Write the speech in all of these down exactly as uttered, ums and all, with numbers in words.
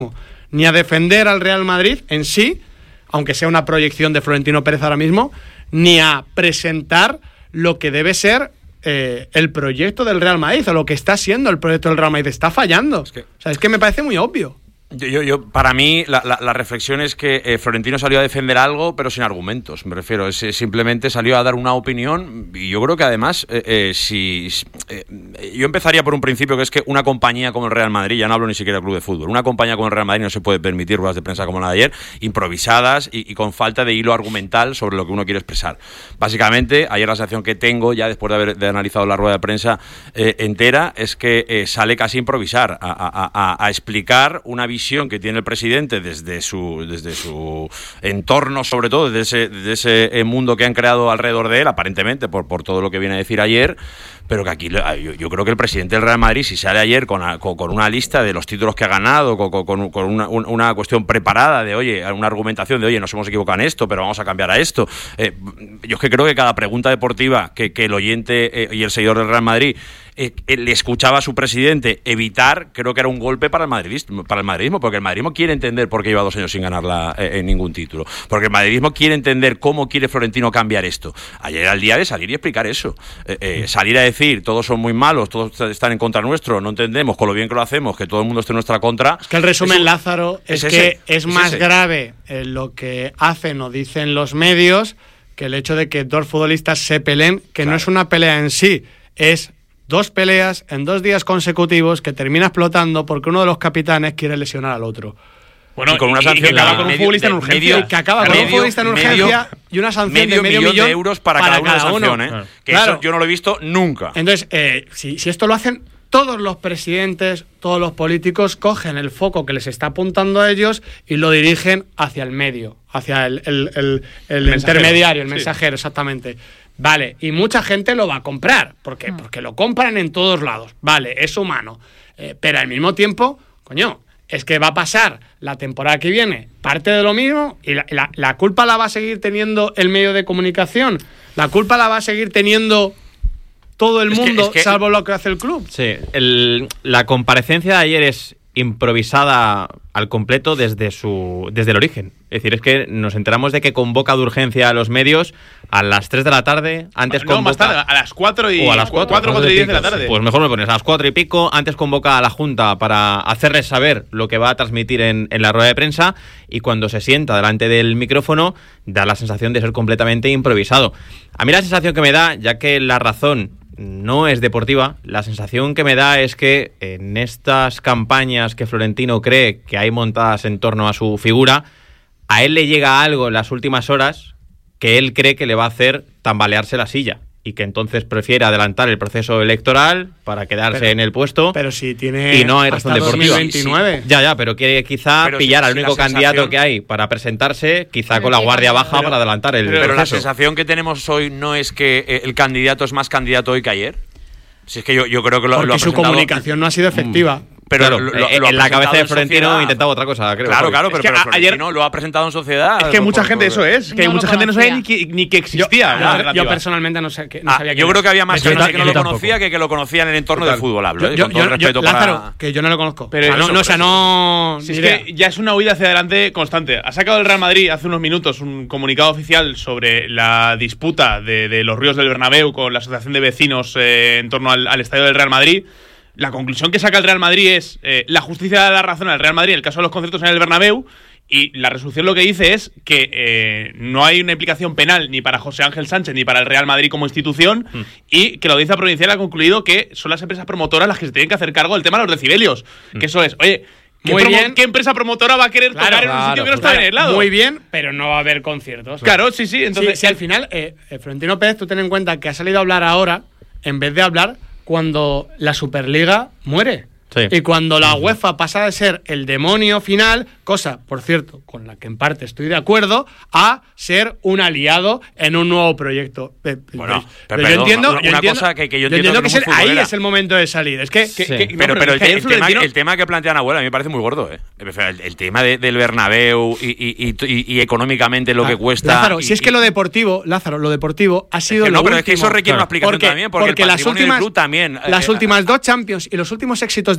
ni a defender al Real Madrid en sí, aunque sea una proyección de Florentino Pérez ahora mismo, ni a presentar lo que debe ser eh, el proyecto del Real Madrid, o lo que está siendo el proyecto del Real Madrid. Está fallando. Es que, o sea, es que me parece muy obvio. Yo, yo, yo, para mí, la, la, la reflexión es que eh, Florentino salió a defender algo, pero sin argumentos, me refiero. Es, es, simplemente salió a dar una opinión, y yo creo que además, eh, eh, si, eh, yo empezaría por un principio, que es que una compañía como el Real Madrid, ya no hablo ni siquiera del club de fútbol, una compañía como el Real Madrid no se puede permitir ruedas de prensa como la de ayer, improvisadas y, y con falta de hilo argumental sobre lo que uno quiere expresar. Básicamente, ayer la sensación que tengo, ya después de haber de analizado la rueda de prensa eh, entera, es que eh, sale casi a improvisar, a, a, a, a explicar una visión que tiene el presidente desde su desde su entorno, sobre todo desde ese, desde ese mundo que han creado alrededor de él, aparentemente por, por todo lo que viene a decir ayer, pero que aquí yo, yo creo que el presidente del Real Madrid, si sale ayer con, con, con una lista de los títulos que ha ganado, con, con, con una, una cuestión preparada de, oye, una argumentación de, oye, nos hemos equivocado en esto, pero vamos a cambiar a esto, eh, yo es que creo que cada pregunta deportiva que, que el oyente eh, y el seguidor del Real Madrid Eh, le escuchaba a su presidente evitar, creo que era un golpe para el madridismo, para el madridismo, porque el madridismo quiere entender por qué lleva dos años sin ganarla eh, en ningún título, porque el madridismo quiere entender cómo quiere Florentino cambiar esto. Ayer era el día de salir y explicar eso, eh, eh, salir a decir todos son muy malos, todos están en contra nuestro, no entendemos con lo bien que lo hacemos, que todo el mundo esté en nuestra contra. Es que el resumen, es, Lázaro, es, es que ese, es más es grave eh, lo que hacen o dicen los medios que el hecho de que dos futbolistas se peleen, que claro. No es una pelea en sí, es dos peleas en dos días consecutivos que termina explotando porque uno de los capitanes quiere lesionar al otro. Bueno, y con una sanción que acaba con un futbolista en urgencia. Y que acaba con un futbolista en urgencia y una sanción medio de medio millón, millón de euros para, para cada, cada uno. Sanción, ¿eh? Que claro. Eso yo no lo he visto nunca. Entonces, eh, si, si esto lo hacen todos los presidentes, todos los políticos, cogen el foco que les está apuntando a ellos y lo dirigen hacia el medio, hacia el, el, el, el, el intermediario, el sí. mensajero, exactamente. Vale, y mucha gente lo va a comprar. ¿Por qué? Porque lo compran en todos lados. Vale, es humano. Eh, pero al mismo tiempo, coño, es que va a pasar la temporada que viene parte de lo mismo y la, la, la culpa la va a seguir teniendo el medio de comunicación. La culpa la va a seguir teniendo todo el es mundo, que, es que, salvo lo que hace el club. Sí, el, la comparecencia de ayer es improvisada al completo desde su desde el origen. Es decir, es que nos enteramos de que convoca de urgencia a los medios a las tres de la tarde, antes no, convoca... más tarde, a las cuatro y... O a las cuatro, cuatro, cuatro y diez de la tarde. Pues mejor me pones a las cuatro y pico, antes convoca a la Junta para hacerles saber lo que va a transmitir en, en la rueda de prensa, y cuando se sienta delante del micrófono da la sensación de ser completamente improvisado. A mí la sensación que me da, ya que la razón no es deportiva, la sensación que me da es que en estas campañas que Florentino cree que hay montadas en torno a su figura, a él le llega algo en las últimas horas que él cree que le va a hacer tambalearse la silla, y que entonces prefiere adelantar el proceso electoral para quedarse pero, en el puesto. Pero si tiene y no hay razón deportiva. dos mil veintinueve. Sí, sí. Ya, ya, pero quiere quizá pero pillar si, al único si candidato sensación... que hay para presentarse, quizá con la guardia baja pero, para adelantar el pero, proceso. Pero la sensación que tenemos hoy no es que el candidato es más candidato hoy que ayer. Si es que yo, yo creo que lo, Porque lo ha su presentado... comunicación no ha sido efectiva. Pero claro, lo, lo, en lo la cabeza de Florentino intentaba otra cosa, creo. Claro, claro, pero, es que pero a, Florentino ayer lo ha presentado en sociedad. Es que por, mucha por, gente, por, eso es, que no mucha gente no sabía ni que, ni que existía. Yo, la yo, yo personalmente no, sé, que, no ah, sabía Yo creo que había más yo gente no, que no lo tampoco. conocía que que lo conocía en el entorno Total. del fútbol, hablo, yo, eh, yo, con todo yo, el respeto yo, para... Lázaro, que yo no lo conozco. Pero o sea, no, eso, no, o sea, no... Si es que ya es una huida hacia adelante constante. Ha sacado el Real Madrid hace unos minutos un comunicado oficial sobre la disputa de, de los ríos del Bernabéu con la asociación de vecinos eh, en torno al, al estadio del Real Madrid. La conclusión que saca el Real Madrid es eh, la justicia da la razón al Real Madrid en el caso de los conciertos en el Bernabéu, y la resolución lo que dice es que eh, no hay una implicación penal ni para José Ángel Sánchez ni para el Real Madrid como institución, mm. y que la audiencia provincial ha concluido que son las empresas promotoras las que se tienen que hacer cargo del tema de los decibelios. Mm. Que eso es, oye, ¿qué, Muy promo- bien. ¿qué empresa promotora va a querer Claro, tocar en claro, un sitio que no claro. está en el lado? Muy bien, pero no va a haber conciertos. Claro, sí, sí. Entonces, sí, sí, al final, eh, eh, Florentino Pérez, tú ten en cuenta que ha salido a hablar ahora, en vez de hablar cuando la Superliga muere. Sí. Y cuando la UEFA pasa de ser el demonio final, cosa, por cierto, con la que en parte estoy de acuerdo, a ser un aliado en un nuevo proyecto. Bueno, pero perdón, yo entiendo, una, yo una entiendo, cosa que, que yo yo entiendo, entiendo que, que es el, ahí futbolera. es el momento de salir. Es que, que, Sí. que no, pero, pero, pero el, es el, que tema, Florentino... el tema que plantea Nahuel a mí me parece muy gordo, ¿eh? El, el tema de, del Bernabéu y, y, y, y, y económicamente lo ah, que cuesta. Lázaro, y, si es que lo deportivo, Lázaro, lo deportivo ha sido es que lo no, pero último. es que eso requiere Claro. una explicación porque, también, porque, porque el las patrimonio últimas, del club también. Las eh, últimas dos Champions y los últimos éxitos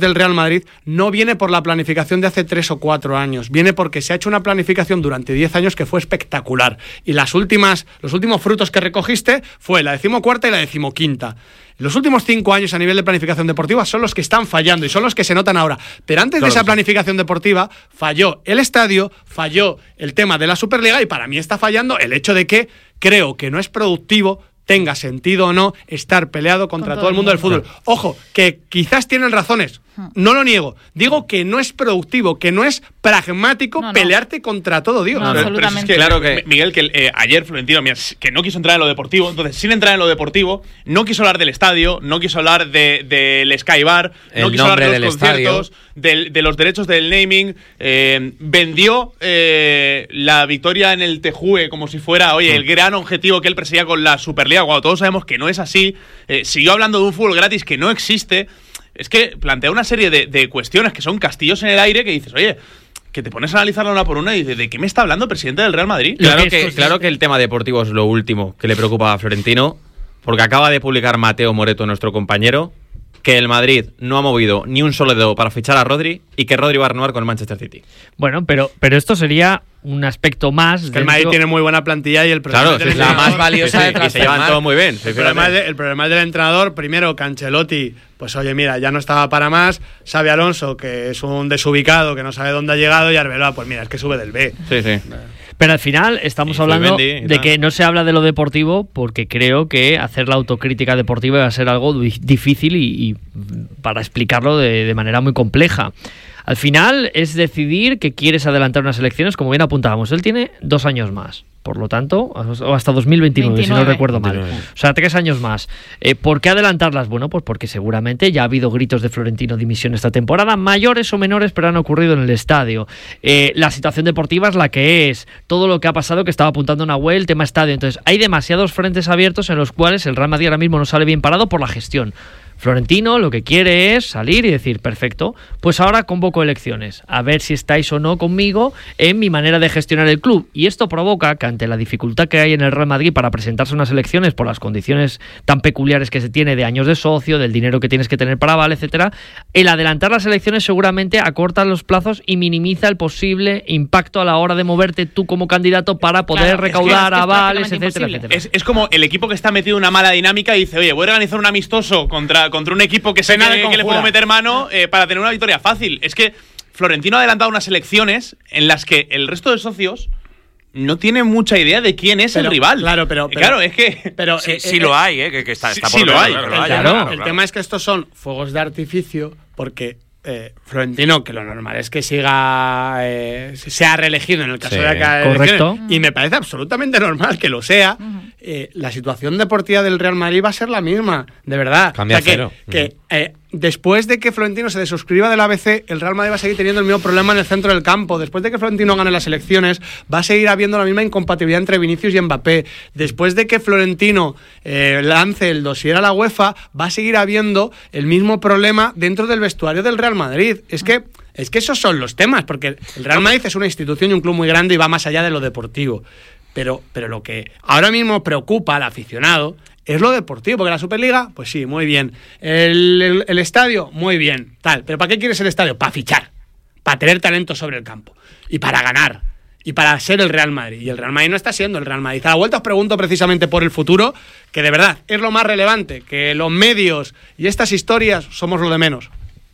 del Real Madrid no viene por la planificación de hace tres o cuatro años, viene porque se ha hecho una planificación durante diez años que fue espectacular. Y las últimas, los últimos frutos que recogiste fue la decimocuarta y la decimoquinta. Los últimos cinco años a nivel de planificación deportiva son los que están fallando y son los que se notan ahora. Pero antes claro, de esa planificación deportiva falló el estadio, falló el tema de la Superliga y para mí está fallando el hecho de que creo que no es productivo, tenga sentido o no, estar peleado contra Con todo, todo el mundo del fútbol. Claro. Ojo, que quizás tienen razones, no lo niego. Digo que no es productivo, que no es pragmático no, no. pelearte contra todo Dios. No, pero, absolutamente. Pero es que, claro que Miguel, que eh, ayer Florentino, mira, que no quiso entrar en lo deportivo, entonces sin entrar en lo deportivo, no quiso hablar del estadio, no quiso hablar del de, de Sky Bar, no quiso hablar de los conciertos, de, de los derechos del naming, eh, vendió eh, la victoria en el Tejue como si fuera, oye, el gran objetivo que él perseguía con la Superliga, cuando todos sabemos que no es así. Eh, siguió hablando de un fútbol gratis que no existe. Es que plantea una serie de, de cuestiones que son castillos en el aire que dices, oye, que te pones a analizarla una por una y dices, ¿de qué me está hablando el presidente del Real Madrid? Claro que, claro que el tema deportivo es lo último que le preocupa a Florentino, porque acaba de publicar Mateo Moreto, nuestro compañero, que el Madrid no ha movido ni un solo dedo para fichar a Rodri y que Rodri va a renovar con el Manchester City. Bueno, pero, pero esto sería un aspecto más. Es que el Madrid tiene muy buena plantilla y el problema claro, es la más valiosa sí, sí, de y se llevan todo muy bien. El problema, de, el problema es del entrenador. Primero, que Ancelotti, pues oye, mira, ya no estaba para más. Xabi Alonso, que es un desubicado, que no sabe dónde ha llegado. Y Arbeloa, pues mira, es que sube del B. Sí, sí. Pero al final estamos hablando de que no se habla de lo deportivo porque creo que hacer la autocrítica deportiva va a ser algo difícil y, y para explicarlo de, de manera muy compleja. Al final es decidir que quieres adelantar unas elecciones, como bien apuntábamos. Él tiene dos años más, por lo tanto, o hasta dos mil veintinueve, veintinueve. Si no recuerdo mal. veintinueve. O sea, tres años más. Eh, ¿Por qué adelantarlas? Bueno, pues porque seguramente ya ha habido gritos de Florentino dimisión esta temporada, mayores o menores, pero han ocurrido en el estadio. Eh, la situación deportiva es la que es. Todo lo que ha pasado, que estaba apuntando Nahuel, el tema estadio. Entonces, hay demasiados frentes abiertos en los cuales el Real Madrid ahora mismo no sale bien parado por la gestión. Florentino lo que quiere es salir y decir, perfecto, pues ahora convoco elecciones, a ver si estáis o no conmigo en mi manera de gestionar el club. Y esto provoca que ante la dificultad que hay en el Real Madrid para presentarse unas elecciones por las condiciones tan peculiares que se tiene de años de socio, del dinero que tienes que tener para aval, etcétera, el adelantar las elecciones seguramente acorta los plazos y minimiza el posible impacto a la hora de moverte tú como candidato para poder claro, recaudar es que, es que avales, etcétera, etcétera. Es, es como el equipo que está metido en una mala dinámica y dice, oye, voy a organizar un amistoso contra contra un equipo que sé que, que le puedo meter mano eh, para tener una victoria fácil. Es que Florentino ha adelantado unas elecciones en las que el resto de socios no tiene mucha idea de quién es pero, el rival. Claro, pero, pero claro, es que pero sí, eh, sí eh, lo hay, eh, que, que está, está sí, por sí lo hay. Claro, el, claro, tema, claro, el claro. tema es que estos son fuegos de artificio porque eh, Florentino, que lo normal es que siga eh, sea reelegido en el caso sí, de que haya correcto. Y me parece absolutamente normal que lo sea. Uh-huh. eh, la situación deportiva del Real Madrid va a ser la misma, de verdad. Cambia o sea, cero. Que, que eh, después de que Florentino se desuscriba del A B C, el Real Madrid va a seguir teniendo el mismo problema en el centro del campo. Después de que Florentino gane las elecciones, va a seguir habiendo la misma incompatibilidad entre Vinicius y Mbappé. Después de que Florentino eh, lance el dossier a la UEFA, va a seguir habiendo el mismo problema dentro del vestuario del Real Madrid. Es que, es que esos son los temas, porque el Real Madrid es una institución y un club muy grande y va más allá de lo deportivo. Pero, pero lo que ahora mismo preocupa al aficionado es lo deportivo, porque la Superliga, pues sí, muy bien. El, el, el estadio, muy bien, tal. Pero ¿para qué quieres el estadio? Para fichar, para tener talento sobre el campo y para ganar y para ser el Real Madrid. Y el Real Madrid no está siendo el Real Madrid. A la vuelta os pregunto precisamente por el futuro, que de verdad es lo más relevante, que los medios y estas historias somos lo de menos.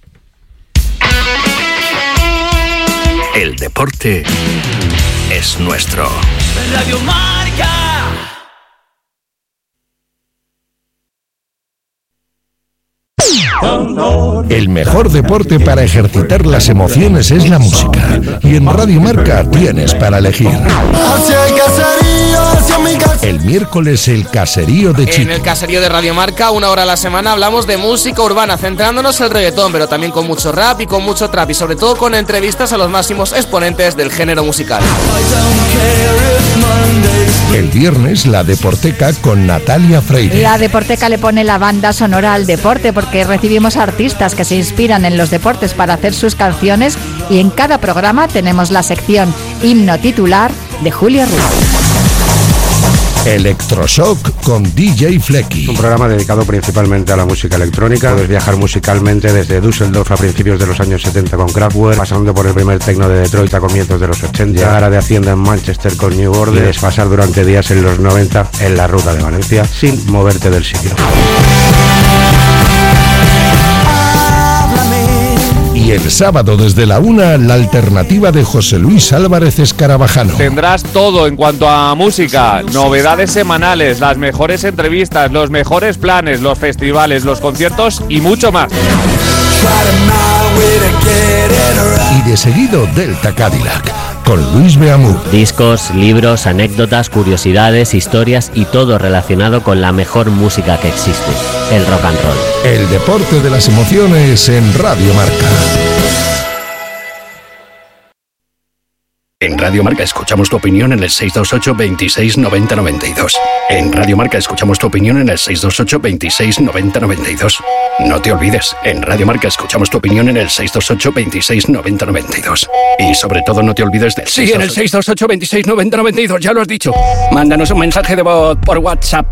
El deporte es nuestro. Radio Marca. El mejor deporte para ejercitar las emociones es la música. Y en Radio Marca tienes para elegir. El miércoles el caserío de Chiqui. En el caserío de Radio Marca, una hora a la semana, hablamos de música urbana, centrándonos en el reggaetón, pero también con mucho rap y con mucho trap, y sobre todo con entrevistas a los máximos exponentes del género musical. El viernes la Deporteca con Natalia Freire. La Deporteca le pone la banda sonora al deporte porque recibimos artistas que se inspiran en los deportes para hacer sus canciones, y en cada programa tenemos la sección Himno Titular de Julio Ruiz. Electroshock con D J Flecky. Un programa dedicado principalmente a la música electrónica. Puedes viajar musicalmente desde Düsseldorf a principios de los años setenta con Kraftwerk, pasando por el primer techno de Detroit a comienzos de los ochenta, llegar a de Hacienda en Manchester con New Order y desfasar durante días en los noventa en la ruta de Valencia sin moverte del sitio. Y el sábado desde la una, la alternativa de José Luis Álvarez Escarabajano. Tendrás todo en cuanto a música, novedades semanales, las mejores entrevistas, los mejores planes, los festivales, los conciertos y mucho más. Y de seguido Delta Cadillac, con Luis Beamú. Discos, libros, anécdotas, curiosidades, historias y todo relacionado con la mejor música que existe, el rock and roll. El deporte de las emociones en Radio Marca. En Radio Marca escuchamos tu opinión en el seis dos ocho, veintiséis, noventa, noventa y dos. En Radio Marca escuchamos tu opinión en el seis dos ocho, veintiséis, noventa, noventa y dos. No te olvides, en Radio Marca escuchamos tu opinión en el seis dos ocho, veintiséis, noventa, noventa y dos. Y sobre todo no te olvides del Sí, en el seis dos ocho, veintiséis, noventa, noventa y dos, ya lo has dicho. Mándanos un mensaje de voz por WhatsApp.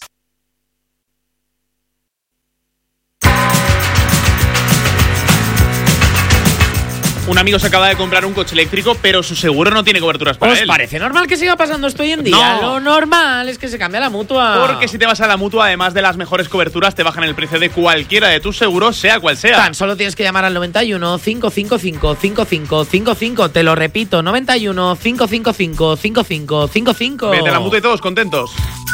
Un amigo se acaba de comprar un coche eléctrico, pero su seguro no tiene coberturas para ¿Os él. parece normal que siga pasando esto hoy en día? No. Lo normal es que se cambie a la mutua. Porque si te vas a la mutua, además de las mejores coberturas, te bajan el precio de cualquiera de tus seguros, sea cual sea. Tan solo tienes que llamar al noventa y uno, cinco cinco cinco, cinco cinco cinco cinco. Te lo repito, noventa y uno, cinco cinco cinco, cinco cinco cinco cinco. Vete a la mutua y todos contentos.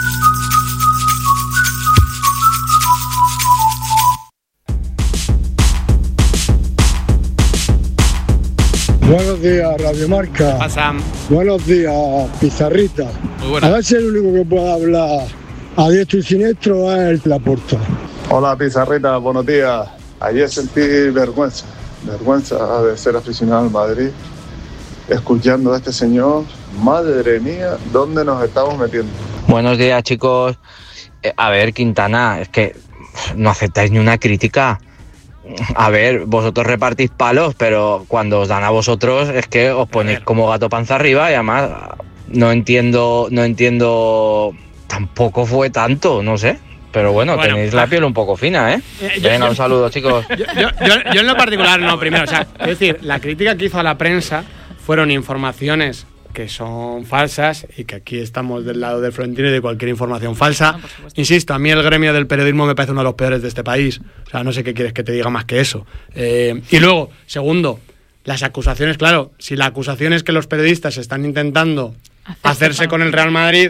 Buenos días, Radio Marca. Pasa. Buenos días, Pizarrita. Muy buenas. A ver si el único que pueda hablar a diestro y siniestro es el Laporta. Hola, Pizarrita, buenos días. Ayer sentí vergüenza, vergüenza de ser aficionado al Madrid, escuchando a este señor. Madre mía, ¿dónde nos estamos metiendo? Buenos días, chicos. Eh, a ver, Quintana, es que no aceptáis ni una crítica. A ver, vosotros repartís palos, pero cuando os dan a vosotros es que os ponéis como gato panza arriba y además no entiendo, no entiendo, tampoco fue tanto, no sé. Pero bueno, bueno tenéis la piel un poco fina, ¿eh? eh yo, Venga, yo, un saludo, chicos. Yo, yo, yo, yo en lo particular no, primero, o sea, es decir, la crítica que hizo a la prensa fueron informaciones que son falsas y que aquí estamos del lado del Florentino y de cualquier información falsa. No, insisto, a mí el gremio del periodismo me parece uno de los peores de este país. O sea, no sé qué quieres que te diga más que eso. Eh, y luego, segundo, las acusaciones, claro, si la acusación es que los periodistas están intentando hacerse, hacerse con el Real Madrid,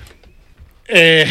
eh,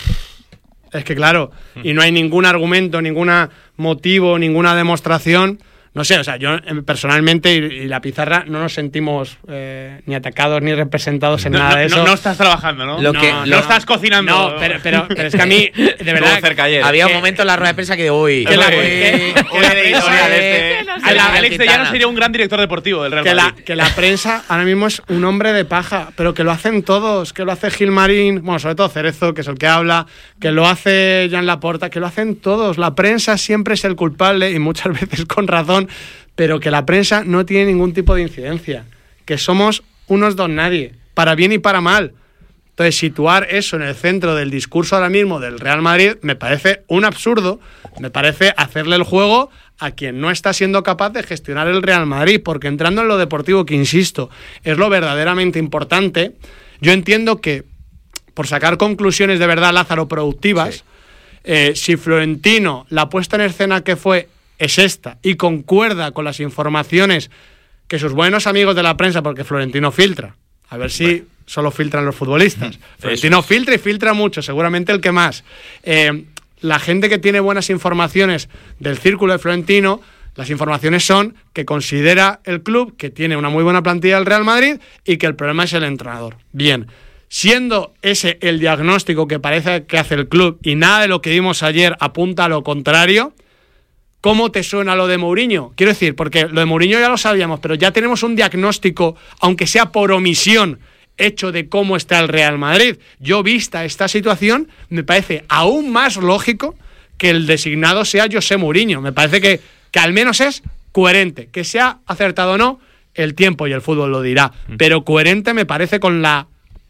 es que claro, y no hay ningún argumento, ningún motivo, ninguna demostración. No sé, o sea, yo personalmente y, y la Pizarra no nos sentimos eh, ni atacados ni representados en no, nada no, de eso. No, no estás trabajando, ¿no? Lo que, no, lo, no estás cocinando. No, pero, pero, pero es que a mí, de verdad, cerca ayer. Había que, un momento en la rueda de prensa que digo, uy, que la, uy, que, uy, que de editorial este. Que la, Alex de Llano sería un gran director deportivo del Real que Madrid. La, que la prensa ahora mismo es un hombre de paja, pero que lo hacen todos, que lo hace Gilmarín, bueno, sobre todo Cerezo, que es el que habla, que lo hace Joan Laporta, que lo hacen todos. La prensa siempre es el culpable y muchas veces con razón, pero que la prensa no tiene ningún tipo de incidencia, que somos unos don nadie, para bien y para mal. Entonces, situar eso en el centro del discurso ahora mismo del Real Madrid me parece un absurdo, me parece hacerle el juego a quien no está siendo capaz de gestionar el Real Madrid, porque entrando en lo deportivo, que insisto, es lo verdaderamente importante, yo entiendo que, por sacar conclusiones de verdad, Lázaro, productivas, sí. eh, si Florentino, la puesta en escena que fue, es esta, y concuerda con las informaciones que sus buenos amigos de la prensa, porque Florentino filtra, a ver si bueno. solo filtran los futbolistas, Florentino filtra y filtra mucho, seguramente el que más, eh, la gente que tiene buenas informaciones del círculo de Florentino, las informaciones son que considera el club que tiene una muy buena plantilla del Real Madrid y que el problema es el entrenador. Bien, siendo ese el diagnóstico que parece que hace el club y nada de lo que vimos ayer apunta a lo contrario, ¿cómo te suena lo de Mourinho? Quiero decir, porque lo de Mourinho ya lo sabíamos, pero ya tenemos un diagnóstico, aunque sea por omisión, hecho de cómo está el Real Madrid. Yo, vista esta situación, me parece aún más lógico que el designado sea José Mourinho. Me parece que, que al menos es coherente. Que sea acertado o no, el tiempo y el fútbol lo dirá. Pero coherente me parece con la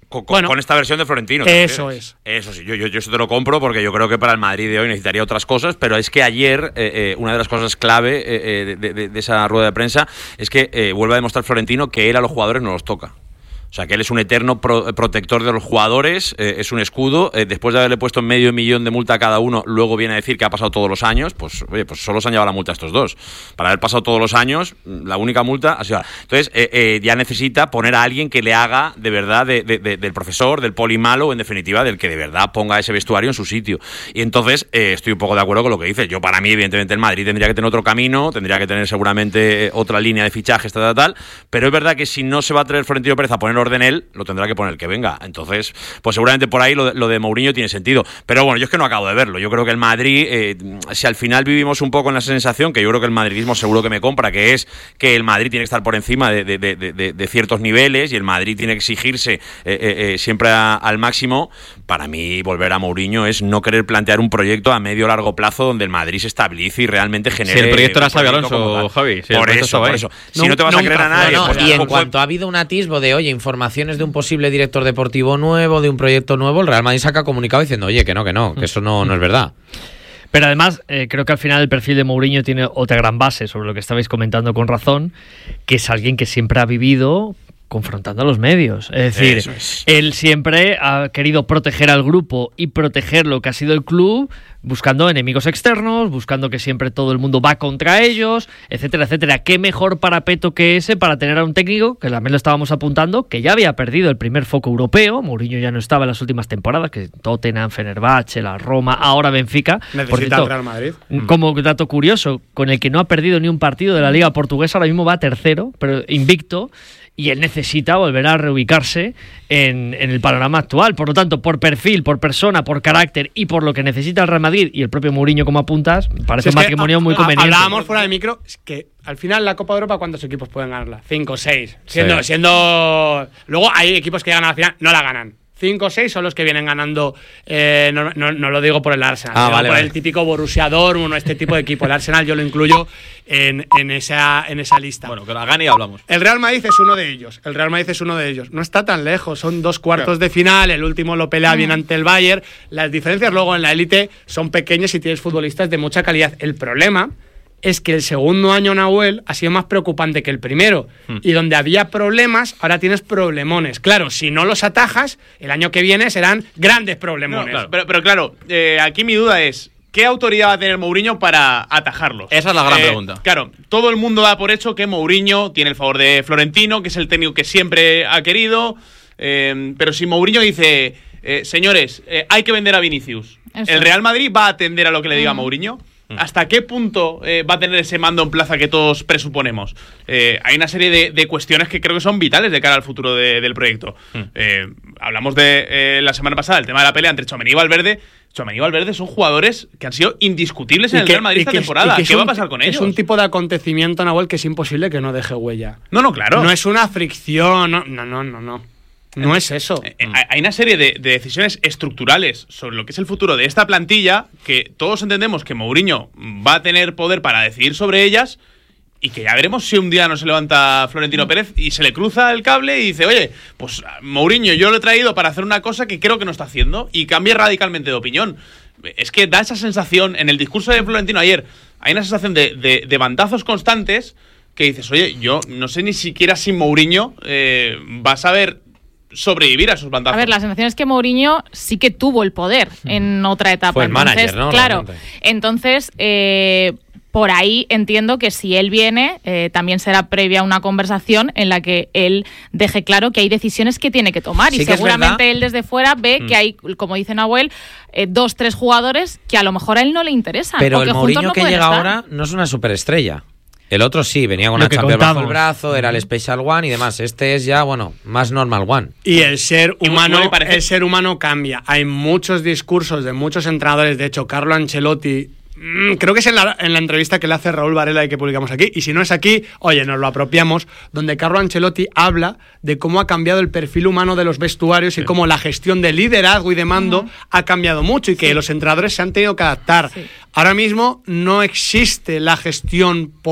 Con, con, bueno, con esta versión de Florentino. Eso es. Eso sí, yo, yo, yo eso te lo compro porque yo creo que para el Madrid de hoy necesitaría otras cosas, pero es que ayer eh, eh, una de las cosas clave eh, de, de, de esa rueda de prensa es que eh, vuelve a demostrar Florentino que él a los jugadores no los toca. O sea, que él es un eterno pro, protector de los jugadores, eh, es un escudo. Eh, después de haberle puesto medio millón de multa a cada uno, luego viene a decir que ha pasado todos los años. Pues, oye, pues solo se han llevado la multa a estos dos. Para haber pasado todos los años, la única multa ha sido... Entonces, eh, eh, ya necesita poner a alguien que le haga, de verdad, de, de, de, del profesor, del poli malo, en definitiva, del que de verdad ponga ese vestuario en su sitio. Y entonces, eh, estoy un poco de acuerdo con lo que dices. Yo, para mí, evidentemente, el Madrid tendría que tener otro camino, tendría que tener seguramente otra línea de fichajes, tal, tal, tal. Pero es verdad que si no se va a traer Florentino Pérez a poner orden él, lo tendrá que poner el que venga. Entonces, pues seguramente por ahí lo de, lo de Mourinho tiene sentido. Pero bueno, yo es que no acabo de verlo. Yo creo que el Madrid, eh, si al final vivimos un poco en la sensación, que yo creo que el madridismo seguro que me compra, que es que el Madrid tiene que estar por encima de, de, de, de, de ciertos niveles y el Madrid tiene que exigirse eh, eh, eh, siempre a, al máximo, para mí volver a Mourinho es no querer plantear un proyecto a medio o largo plazo donde el Madrid se estabilice y realmente genere... Si el proyecto era Xabi Alonso, Javi. Si por, eso, por eso. Si no, no te vas no, a creer a nadie... No, pues, y en pues, cuanto ha habido un atisbo de, oye, informaciones de un posible director deportivo nuevo, de un proyecto nuevo, el Real Madrid saca comunicado diciendo, oye, que no, que no, que eso no, no es verdad. Pero además, eh, creo que al final el perfil de Mourinho tiene otra gran base sobre lo que estabais comentando con razón, que es alguien que siempre ha vivido confrontando a los medios. Es decir, es. él siempre ha querido proteger al grupo y proteger lo que ha sido el club, buscando enemigos externos, buscando que siempre todo el mundo va contra ellos, etcétera, etcétera. ¿Qué mejor parapeto que ese para tener a un técnico, que también lo estábamos apuntando, que ya había perdido el primer foco europeo? Mourinho ya no estaba en las últimas temporadas, que Tottenham, Fenerbahce, la Roma, ahora Benfica. Necesita el Real Madrid. Como dato curioso, con el que no ha perdido ni un partido de la Liga Portuguesa, ahora mismo va tercero, pero invicto, y él necesita volver a reubicarse en, en el panorama actual. Por lo tanto, por perfil, por persona, por carácter y por lo que necesita el Real Madrid y el propio Mourinho, como apuntas, parece si un matrimonio que, muy conveniente. Hablábamos fuera de micro, es que al final la Copa de Europa, ¿cuántos equipos pueden ganarla? Cinco o seis. Siendo, sí. siendo... Luego hay equipos que llegan a la final, no la ganan. Cinco o seis son los que vienen ganando, eh, no, no, no lo digo por el Arsenal, ah, vale, por vale. el típico Borussia Dortmund, este tipo de equipo. El Arsenal yo lo incluyo en, en, esa, en esa lista. Bueno, que la gane y hablamos. El Real Madrid es uno de ellos, el Real Madrid es uno de ellos. No está tan lejos, son dos cuartos claro. de final, el último lo pelea bien ante el Bayern. Las diferencias luego en la élite son pequeñas y tienes futbolistas de mucha calidad. El problema es que el segundo año Nahuel ha sido más preocupante que el primero. Hmm. Y donde había problemas, ahora tienes problemones. Claro, si no los atajas, el año que viene serán grandes problemones. No, claro. Pero, pero claro, eh, aquí mi duda es, ¿qué autoridad va a tener Mourinho para atajarlos? Esa es la gran eh, pregunta. Claro, todo el mundo da por hecho que Mourinho tiene el favor de Florentino, que es el técnico que siempre ha querido. Eh, pero si Mourinho dice, eh, señores, eh, hay que vender a Vinicius, Eso. ¿el Real Madrid va a atender a lo que le diga mm. Mourinho? ¿Hasta qué punto eh, va a tener ese mando en plaza que todos presuponemos? Eh, hay una serie de, de cuestiones que creo que son vitales de cara al futuro de, del proyecto. Mm. Eh, hablamos de eh, la semana pasada, el tema de la pelea entre Tchouaméni y Valverde. Tchouaméni y Valverde son jugadores que han sido indiscutibles en el Real Madrid esta temporada. ¿Qué va a pasar con ellos? Es un tipo de acontecimiento, Nahuel, que es imposible que no deje huella. No, no, claro. No es una fricción, no, no, no, no. no. No es eso. Hay una serie de, de decisiones estructurales sobre lo que es el futuro de esta plantilla que todos entendemos que Mourinho va a tener poder para decidir sobre ellas y que ya veremos si un día no se levanta Florentino Pérez y se le cruza el cable y dice, oye, pues Mourinho yo lo he traído para hacer una cosa que creo que no está haciendo y cambie radicalmente de opinión. Es que da esa sensación, en el discurso de Florentino ayer, hay una sensación de, de, de bandazos constantes que dices, oye, yo no sé ni siquiera si Mourinho eh, va a saber sobrevivir a esos bandazos. A ver, la sensación es que Mourinho sí que tuvo el poder en otra etapa. Fue el entonces, manager, ¿no? Claro. Realmente. Entonces, eh, por ahí entiendo que si él viene, eh, también será previa una conversación en la que él deje claro que hay decisiones que tiene que tomar. Sí, y seguramente él desde fuera ve mm. que hay, como dice Nahuel, eh, dos, tres jugadores que a lo mejor a él no le interesan. Pero el que Mourinho no que llega estar. ahora no es una superestrella. El otro sí, venía con Lo una que Champions contamos. bajo el brazo, era el Special One y demás. Este es ya, bueno, más Normal One. Y el ser humano, me parece- el ser humano cambia. Hay muchos discursos de muchos entrenadores. De hecho, Carlo Ancelotti, mm, creo que es en la, en la entrevista que le hace Raúl Varela y que publicamos aquí. Y si no es aquí, oye, nos lo apropiamos. Donde Carlo Ancelotti habla de cómo ha cambiado el perfil humano de los vestuarios sí. y cómo la gestión de liderazgo y de mando uh-huh. ha cambiado mucho y que sí. los entrenadores se han tenido que adaptar. Sí. Ahora mismo no existe la gestión por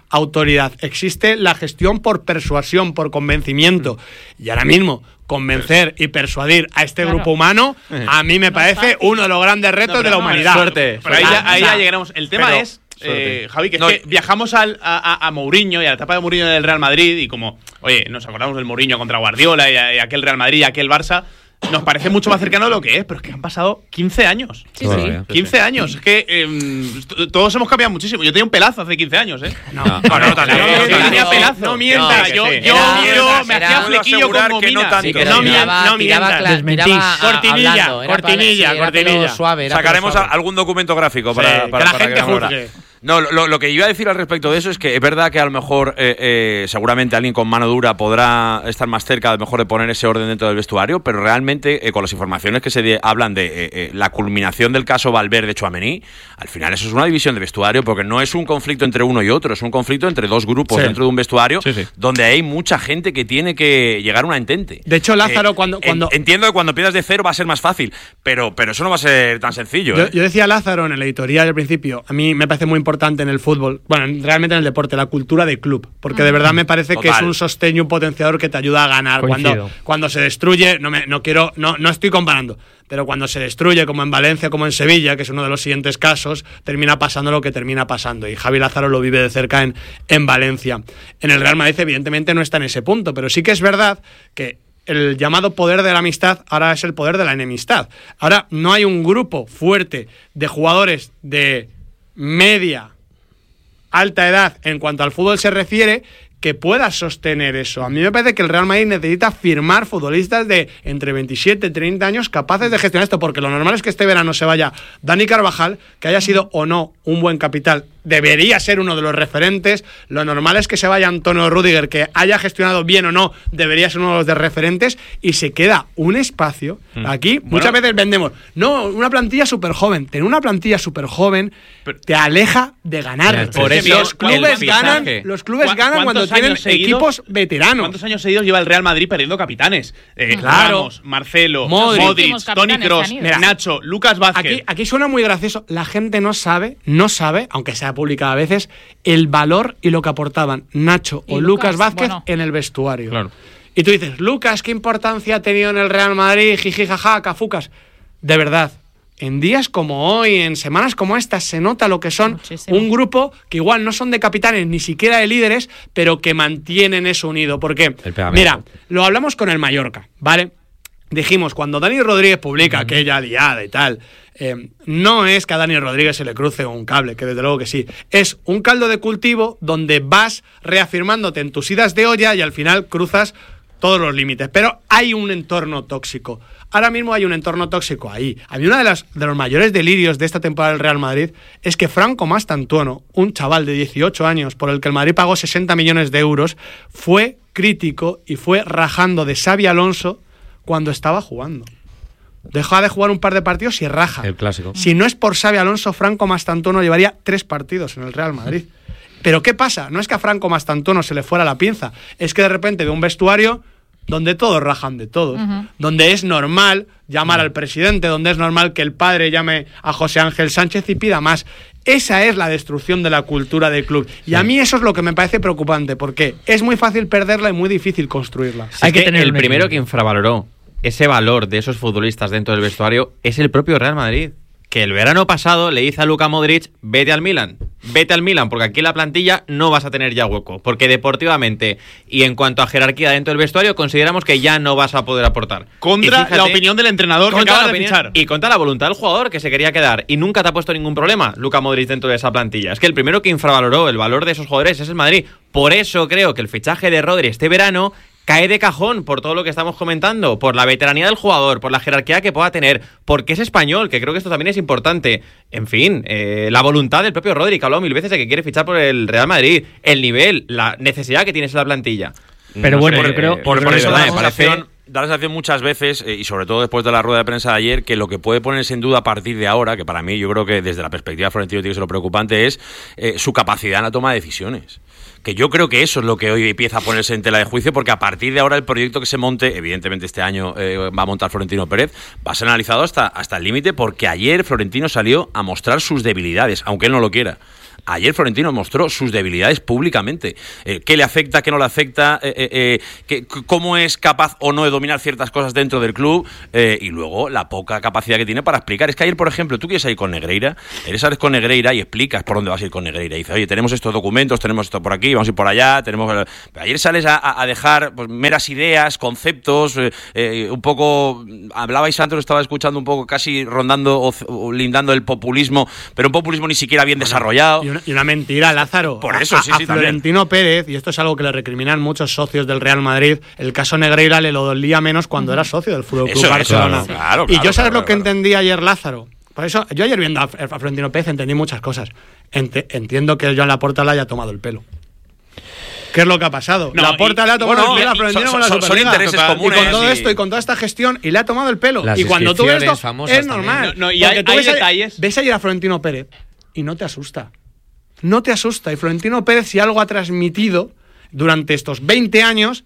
autoridad, existe la gestión por persuasión, por convencimiento. Y ahora mismo, convencer y persuadir a este claro. grupo humano, a mí me no parece uno de los grandes retos no, de la no, humanidad. Suerte. Pero ahí ya, ahí ya llegaremos. El tema pero, es, eh, Javi, que es no, que viajamos al, a, a Mourinho y a la etapa de Mourinho del Real Madrid y como, oye, nos acordamos del Mourinho contra Guardiola y, a, y aquel Real Madrid y aquel Barça. Nos parece mucho más cercano de lo que es, pero es que han pasado quince años. Sí, sí. quince años. Es que eh, todos hemos cambiado muchísimo. Yo tenía un pelazo hace quince años, ¿eh? No, no, no, no, tenía pelazo. No mientas. Yo, yo, yo me hacía flequillo con gomina. No mientas. Cortinilla, cortinilla, cortinilla. Sacaremos algún documento gráfico para que la gente juzgue. No, lo, lo que iba a decir al respecto de eso es que es verdad que a lo mejor eh, eh, seguramente alguien con mano dura podrá estar más cerca a lo mejor de poner ese orden dentro del vestuario, pero realmente eh, con las informaciones que se de, hablan de eh, eh, la culminación del caso Valverde-Tchouaméni, al final eso es una división de vestuario porque no es un conflicto entre uno y otro, es un conflicto entre dos grupos sí. dentro de un vestuario sí, sí. donde hay mucha gente que tiene que llegar a una entente. De hecho, Lázaro, eh, cuando, cuando... En, entiendo que cuando empiezas de cero va a ser más fácil, pero, pero eso no va a ser tan sencillo. Yo, ¿eh? yo decía a Lázaro en el editorial al principio, a mí me parece muy importante importante en el fútbol, bueno, realmente en el deporte, la cultura de club, porque de verdad me parece Total. que es un sostén y un potenciador que te ayuda a ganar. Cuando, cuando se destruye, no me no quiero, no, no estoy comparando, pero cuando se destruye, como en Valencia, como en Sevilla, que es uno de los siguientes casos, termina pasando lo que termina pasando. Y Javi Lázaro lo vive de cerca en, en Valencia. En el Real Madrid, evidentemente, no está en ese punto, pero sí que es verdad que el llamado poder de la amistad ahora es el poder de la enemistad. Ahora no hay un grupo fuerte de jugadores de media, alta edad en cuanto al fútbol se refiere que pueda sostener eso. A mí me parece que el Real Madrid necesita firmar futbolistas de entre veintisiete, treinta años capaces de gestionar esto, porque lo normal es que este verano se vaya Dani Carvajal, que haya sido o no un buen capital, debería ser uno de los referentes. Lo normal es que se vaya Antonio Rüdiger, que haya gestionado bien o no, debería ser uno de los de referentes, y se queda un espacio. Mm. Aquí bueno, muchas veces vendemos, no, una plantilla súper joven. Tener una plantilla súper joven te aleja de ganar. Por eso los clubes ganan, los clubes ganan cuando tienen equipos seguidos, veteranos. ¿Cuántos años seguidos lleva el Real Madrid perdiendo capitanes? Eh, claro. Ramos, Marcelo, Modric, Modric Toni Kroos, Nacho, Lucas Vázquez. Aquí, aquí suena muy gracioso. La gente no sabe, no sabe, aunque sea pública a veces, el valor y lo que aportaban Nacho o Lucas, Lucas Vázquez bueno. en el vestuario. Claro. Y tú dices, Lucas, ¿qué importancia ha tenido en el Real Madrid? Jiji, jaja, cafucas. De verdad, en días como hoy, en semanas como estas, se nota lo que son Muchísimo. un grupo que igual no son de capitanes, ni siquiera de líderes, pero que mantienen eso unido. Porque, mira, lo hablamos con el Mallorca, ¿vale? Dijimos, cuando Dani Rodríguez publica uh-huh. aquella liada y tal, eh, no es que a Dani Rodríguez se le cruce un cable, que desde luego que sí. Es un caldo de cultivo donde vas reafirmándote en tus idas de olla y al final cruzas todos los límites. Pero hay un entorno tóxico. Ahora mismo hay un entorno tóxico ahí. A mí uno de, las, de los mayores delirios de esta temporada del Real Madrid es que Franco Mastantuono, un chaval de dieciocho años por el que el Madrid pagó sesenta millones de euros, fue crítico y fue rajando de Xabi Alonso cuando estaba jugando. Deja de jugar un par de partidos y raja. El clásico. Si no es por Xabi Alonso, Franco Mastantuono llevaría tres partidos en el Real Madrid. Pero ¿qué pasa? No es que a Franco Mastantuono se le fuera la pinza, es que de repente ve un vestuario donde todos rajan de todos, uh-huh. donde es normal llamar uh-huh. al presidente, donde es normal que el padre llame a José Ángel Sánchez y pida más. Esa es la destrucción de la cultura del club. Y sí. a mí eso es lo que me parece preocupante, porque es muy fácil perderla y muy difícil construirla. Sí, Hay que, que tener el primero equipo. que infravaloró ese valor de esos futbolistas dentro del vestuario es el propio Real Madrid, que el verano pasado le dice a Luka Modric, vete al Milan, vete al Milan, porque aquí en la plantilla no vas a tener ya hueco, porque deportivamente y en cuanto a jerarquía dentro del vestuario consideramos que ya no vas a poder aportar. Contra fíjate, la opinión del entrenador que acaba de opinión, fichar. Y contra la voluntad del jugador que se quería quedar, y nunca te ha puesto ningún problema Luka Modric dentro de esa plantilla. Es que el primero que infravaloró el valor de esos jugadores es el Madrid. Por eso creo que el fichaje de Rodri este verano cae de cajón por todo lo que estamos comentando, por la veteranía del jugador, por la jerarquía que pueda tener, porque es español, que creo que esto también es importante. En fin, eh, la voluntad del propio Rodri, que ha hablado mil veces de que quiere fichar por el Real Madrid, el nivel, la necesidad que tienes en la plantilla. Pero no bueno, sé, yo creo... Eh, por, yo por creo eso que da me parece... da la sensación muchas veces, eh, y sobre todo después de la rueda de prensa de ayer, que lo que puede ponerse en duda a partir de ahora, que para mí yo creo que desde la perspectiva de Florentino tiene que ser lo preocupante, es eh, su capacidad en la toma de decisiones. Que yo creo que eso es lo que hoy empieza a ponerse en tela de juicio, porque a partir de ahora el proyecto que se monte, evidentemente este año eh, va a montar Florentino Pérez, va a ser analizado hasta, hasta el límite, porque ayer Florentino salió a mostrar sus debilidades, aunque él no lo quiera. ayer Florentino mostró sus debilidades públicamente. Eh, ¿Qué le afecta, qué no le afecta? Eh, eh, eh, que, ¿Cómo es capaz o no de dominar ciertas cosas dentro del club? Eh, y luego la poca capacidad que tiene para explicar. Es que ayer, por ejemplo, tú quieres ir con Negreira, eres sales con Negreira y explicas por dónde vas a ir con Negreira. Y dices, oye, tenemos estos documentos, tenemos esto por aquí, vamos a ir por allá, tenemos... Pero ayer sales a, a dejar pues, meras ideas, conceptos, eh, eh, un poco... Hablabais antes, estaba escuchando un poco casi rondando o, o lindando el populismo, pero un populismo ni siquiera bien bueno, desarrollado. Y una, y una mentira, Lázaro. Por eso, a, sí, a sí, Florentino también. Pérez, y esto es algo que le recriminan muchos socios del Real Madrid, el caso Negreira le lo dolía menos cuando era socio del Fútbol Club Barcelona. Claro, claro, y yo sabes claro, lo que claro. entendí ayer, Lázaro. Por eso, yo ayer viendo a, a Florentino Pérez entendí muchas cosas. Ent- entiendo que Joan Laporta le haya tomado el pelo. ¿Qué es lo que ha pasado? No, Laporta y, le ha tomado bueno, el pelo a y, Florentino son, con la son, Superliga. son intereses comunes. Y con todo y... esto y con toda esta gestión, y le ha tomado el pelo. Las y cuando tú ves esto, famosas es normal. No, no, y Porque hay, tú hay ves, detalles. A, ves ayer a Florentino Pérez y no te asusta. No te asusta. Y Florentino Pérez, si algo ha transmitido durante estos veinte años...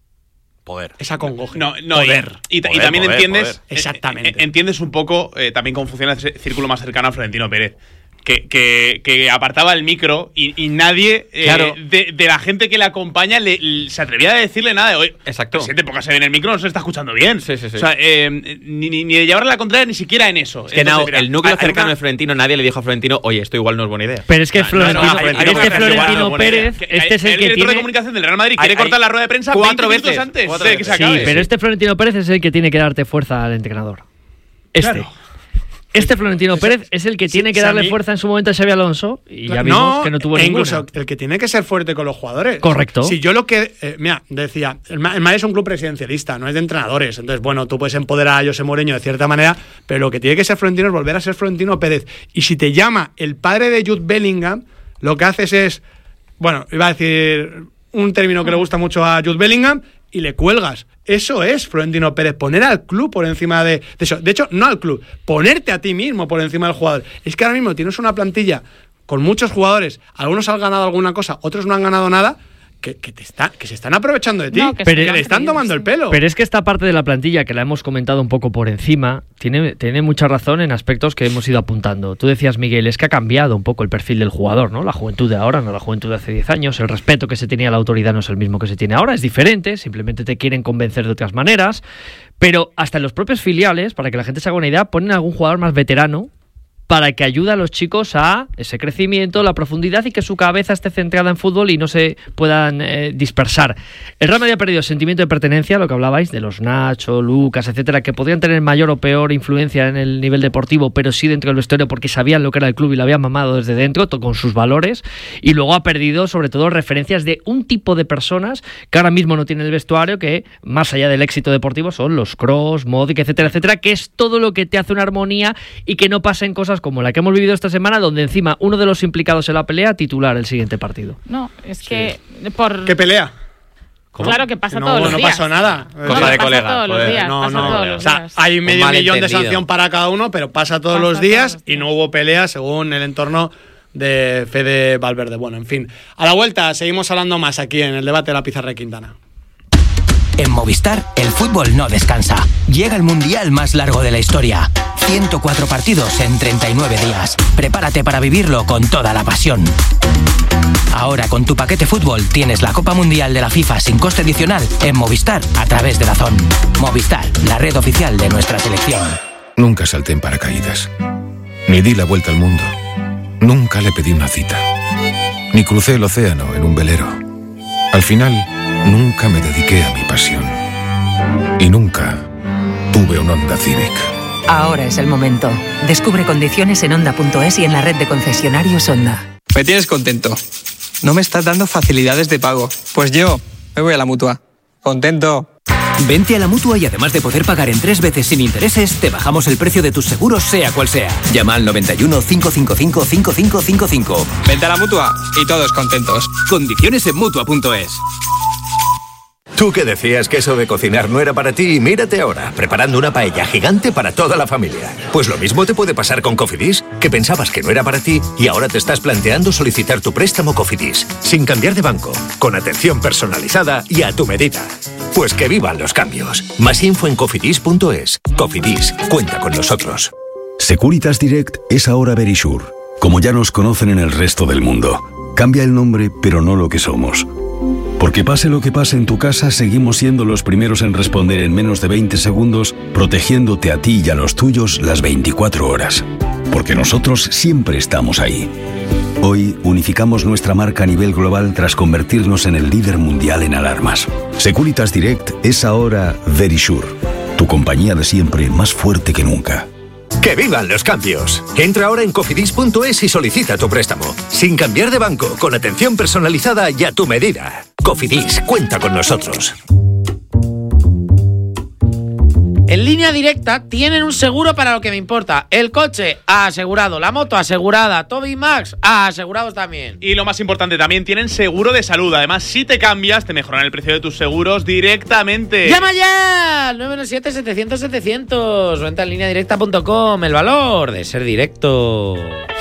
Poder. Esa congoja. No, no, poder. Y, y, poder, y también poder, entiendes. poder. Exactamente. Eh, entiendes un poco eh, también cómo funciona ese círculo más cercano a Florentino Pérez. Que, que, que apartaba el micro y, y nadie eh, Claro. de, de la gente que le acompaña le, le- se atrevía a decirle nada de hoy. Exacto. Presidente, póngase bien el micro, no se está escuchando bien. Sí, sí, sí. O sea, eh, ni, ni, ni de llevarle la contraria ni siquiera en eso. Es que no, Entonces, mira, el núcleo hay- hay cercano una- de Florentino, nadie le dijo a Florentino, oye, esto igual no es buena idea. Pero es que No, Florentino, no, no, hay- hay este una Florentino buena idea. Pérez, Que- este es el, el que director de tiene... comunicación del Real Madrid quiere Hay- cortar la rueda de prensa cuatro veinte veces, minutos antes cuatro de que se veces. acabe. Sí, pero este Florentino Pérez es el que tiene que darte fuerza al entrenador. Este. Claro. Este Florentino Pérez es el que Sí, tiene que sí, a darle mí- fuerza en su momento a Xabi Alonso y ya vimos no, que no tuvo e ninguna. incluso el que tiene que ser fuerte con los jugadores. Correcto. Si yo lo que... Eh, mira, decía, el, Ma- el Madrid es un club presidencialista, no es de entrenadores. Entonces, bueno, tú puedes empoderar a José Mourinho de cierta manera, pero lo que tiene que ser Florentino es volver a ser Florentino Pérez. Y si te llama el padre de Jude Bellingham, lo que haces es... Bueno, iba a decir un término que le gusta mucho a Jude Bellingham y le cuelgas. Eso es Florentino Pérez, poner al club por encima de, de eso. De hecho, no al club, ponerte a ti mismo por encima del jugador. Es que ahora mismo tienes una plantilla con muchos jugadores, algunos han ganado alguna cosa, otros no han ganado nada, que, que, te está, que se están aprovechando de ti, No, que que, se lo han le están creído, tomando sí. el pelo. Pero es que esta parte de la plantilla, que la hemos comentado un poco por encima, tiene, tiene mucha razón en aspectos que hemos ido apuntando. Tú decías, Miguel, es que ha cambiado un poco el perfil del jugador, ¿no? La juventud de ahora, no la juventud de hace diez años. El respeto que se tenía a la autoridad no es el mismo que se tiene ahora, es diferente, simplemente te quieren convencer de otras maneras. Pero hasta en los propios filiales, para que la gente se haga una idea, ponen a algún jugador más veterano para que ayude a los chicos a ese crecimiento, la profundidad y que su cabeza esté centrada en fútbol y no se puedan eh, dispersar. El Real Madrid ha perdido sentimiento de pertenencia, lo que hablabais, de los Nacho, Lucas, etcétera, que podrían tener mayor o peor influencia en el nivel deportivo, pero sí dentro del vestuario porque sabían lo que era el club y lo habían mamado desde dentro, con sus valores, y luego ha perdido sobre todo referencias de un tipo de personas que ahora mismo no tiene el vestuario, que más allá del éxito deportivo son los Kroos, Modric, etcétera, etcétera, que es todo lo que te hace una armonía y que no pasen cosas como la que hemos vivido esta semana, donde encima uno de los implicados en la pelea titular el siguiente partido. No, es que por... ¿Qué pelea? Claro que pasa no, todos los no días. pasó nada. Cosa No, de pasa colega, todos los joder. días, No, pasa no, todos o los sea, días. hay medio millón de malentendido. sanción para cada uno, pero pasa todos Pasa los todos días los y no hubo pelea según el entorno de Fede Valverde. Bueno, en fin. A la vuelta seguimos hablando más aquí en el debate de la pizarra de Quintana. En Movistar, el fútbol no descansa. Llega el mundial más largo de la historia. ciento cuatro partidos en treinta y nueve días. Prepárate para vivirlo con toda la pasión. Ahora con tu paquete fútbol tienes la Copa Mundial de la FIFA sin coste adicional en Movistar a través de DAZN. Movistar, la red oficial de nuestra selección. Nunca salté en paracaídas. Ni di la vuelta al mundo. Nunca le pedí una cita. Ni crucé el océano en un velero. Al final, nunca me dediqué a mi pasión. Y nunca tuve un Honda Civic. Ahora es el momento. Descubre condiciones en Honda punto es y en la red de concesionarios Honda. Me tienes contento. No me estás dando facilidades de pago. Pues yo me voy a la Mutua. Contento. Vente a la Mutua y además de poder pagar en tres veces sin intereses, te bajamos el precio de tus seguros sea cual sea. Llama al noventa y uno, cinco cinco cinco, cinco cinco cinco cinco. Vente a la Mutua y todos contentos. Condiciones en Mutua punto es. Tú que decías que eso de cocinar no era para ti, y mírate ahora, preparando una paella gigante para toda la familia. Pues lo mismo te puede pasar con Cofidis, que pensabas que no era para ti y ahora te estás planteando solicitar tu préstamo Cofidis, sin cambiar de banco, con atención personalizada y a tu medida. Pues que vivan los cambios. Más info en cofidis punto es. Cofidis, cuenta con nosotros. Securitas Direct es ahora Verisure. como ya nos conocen en el resto del mundo. Cambia el nombre, pero no lo que somos. Porque pase lo que pase en tu casa, seguimos siendo los primeros en responder en menos de veinte segundos, protegiéndote a ti y a los tuyos las veinticuatro horas. Porque nosotros siempre estamos ahí. Hoy unificamos nuestra marca a nivel global tras convertirnos en el líder mundial en alarmas. Securitas Direct es ahora Verisure, tu compañía de siempre más fuerte que nunca. ¡Que vivan los cambios! Entra ahora en cofidis punto es y solicita tu préstamo. Sin cambiar de banco, con atención personalizada y a tu medida. Cofidis, cuenta con nosotros. En Línea Directa tienen un seguro para lo que me importa. El coche asegurado, la moto asegurada, todo y Max asegurados también. Y lo más importante, también tienen seguro de salud. Además, si te cambias, te mejoran el precio de tus seguros directamente. ¡Llama ya! nueve uno siete, setecientos, setecientos. Venta en línea directa punto com. El valor de ser directo.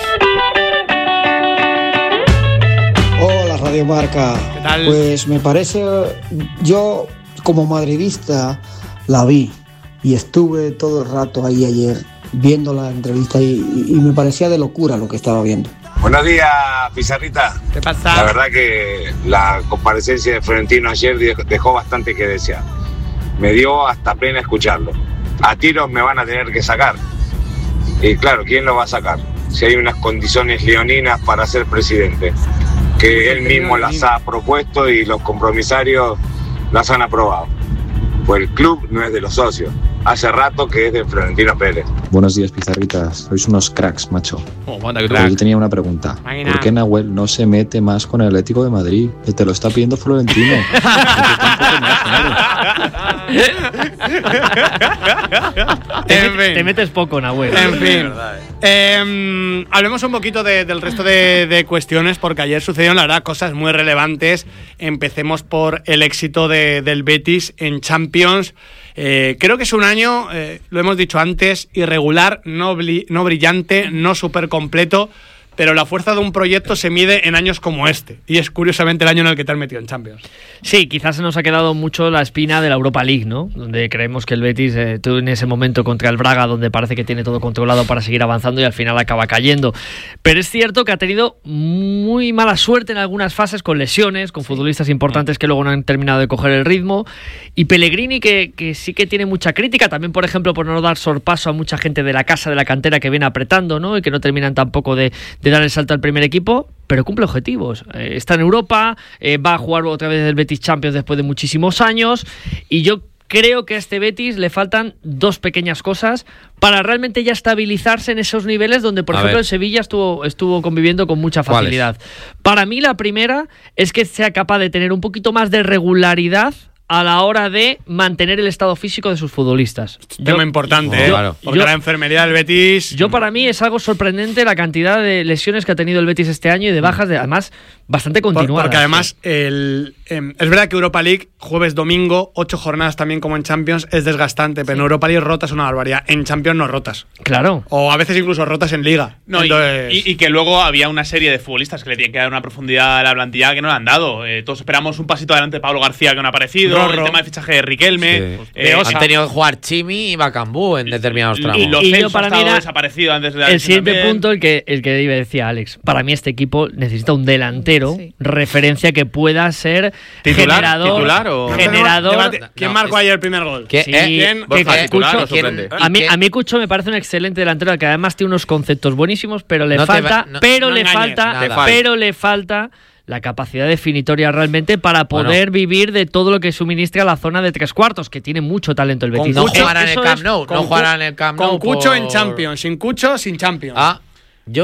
Hola, Radio Marca. ¿Qué tal? Pues me parece... Yo, como madridista, la vi. Y estuve todo el rato ahí ayer viendo la entrevista y, y, y me parecía de locura lo que estaba viendo. Buenos días, Pizarrita. ¿Qué pasa? La verdad que la comparecencia de Florentino ayer dejó bastante que desear. Me dio hasta pena escucharlo. A tiros me van a tener que sacar. Y claro, ¿quién lo va a sacar? Si hay unas condiciones leoninas para ser presidente, que él mismo las ha propuesto y los compromisarios las han aprobado. Pues el club no es de los socios. Hace rato que es de Florentino Pérez. Buenos días, Pizarritas. Sois unos cracks, macho. Oh, manda que Pero yo tenía una pregunta. Máquina. ¿Por qué Nahuel no se mete más con el Atlético de Madrid? Que te lo está pidiendo Florentino. te, En fin. te metes poco, Nahuel. En fin. Eh, hablemos un poquito de, del resto de, de cuestiones, porque ayer sucedieron, la verdad, cosas muy relevantes. Empecemos por el éxito de, del Betis en Champions. Eh, creo que es un año, eh, lo hemos dicho antes, irregular, no, bli- no brillante, no súper completo, pero la fuerza de un proyecto se mide en años como este. Y es curiosamente el año en el que te has metido en Champions. Sí, quizás se nos ha quedado mucho la espina de la Europa League, ¿no? Donde creemos que el Betis eh, tuvo en ese momento contra el Braga, donde parece que tiene todo controlado para seguir avanzando y al final acaba cayendo. Pero es cierto que ha tenido muy mala suerte en algunas fases con lesiones, con futbolistas importantes que luego no han terminado de coger el ritmo. Y Pellegrini, que, que sí que tiene mucha crítica, también, por ejemplo, por no dar sorpaso a mucha gente de la casa, de la cantera, que viene apretando, ¿no? Y que no terminan tampoco de, de dar el salto al primer equipo, pero cumple objetivos. Eh, está en Europa, eh, va a jugar otra vez el Betis Champions después de muchísimos años, y yo creo que a este Betis le faltan dos pequeñas cosas para realmente ya estabilizarse en esos niveles donde, por A ejemplo, ver. el Sevilla estuvo, estuvo conviviendo con mucha facilidad. Para mí, la primera es que sea capaz de tener un poquito más de regularidad a la hora de mantener el estado físico de sus futbolistas. Tema importante, yo- ¿eh? claro. Porque yo- la enfermería del Betis... Yo, para mí, es algo sorprendente la cantidad de lesiones que ha tenido el Betis este año y de bajas, de, además, bastante Por- continuadas. Porque además, el, eh, es verdad que Europa League, jueves, domingo, ocho jornadas también como en Champions, es desgastante, pero en Europa League rotas una barbaridad. En Champions no rotas. Claro. O a veces incluso rotas en Liga. No, y, Entonces- y- y que luego había una serie de futbolistas que le tienen que dar una profundidad a la plantilla que no le han dado. Eh, todos esperamos un pasito adelante de Pablo García, que no ha aparecido. Rorro. El tema de fichaje de Riquelme. De Eh, Osa. Han tenido que jugar Chimi y Bacambú en determinados tramos. y los Y yo, Celso para ha mí, estado era desaparecido antes de la el lesión siguiente también. punto, el que, el que iba a decir Alex. Para mí, este equipo necesita un delantero, referencia que pueda ser ¿Titular? generador. ¿Titular o- generador. Debate. ¿Quién marcó ayer el primer gol? Sí, ¿Quién? que- Borja, que ¿titular Cucho- o suplente? a mí, ¿Quién? a mí Cucho me parece un excelente delantero que además tiene unos conceptos buenísimos, pero le No te falta, va- no- pero no le engañes, falta, nada. pero le falta la capacidad definitoria realmente para poder vivir de todo lo que suministra la zona de tres cuartos, que tiene mucho talento el Betis. No Eso- jugará en el eso Camp es- Nou. con No Cu- jugará en el Camp Nou. Con Cucho por- en Champions, sin Cucho, sin Champions. Ah, yo.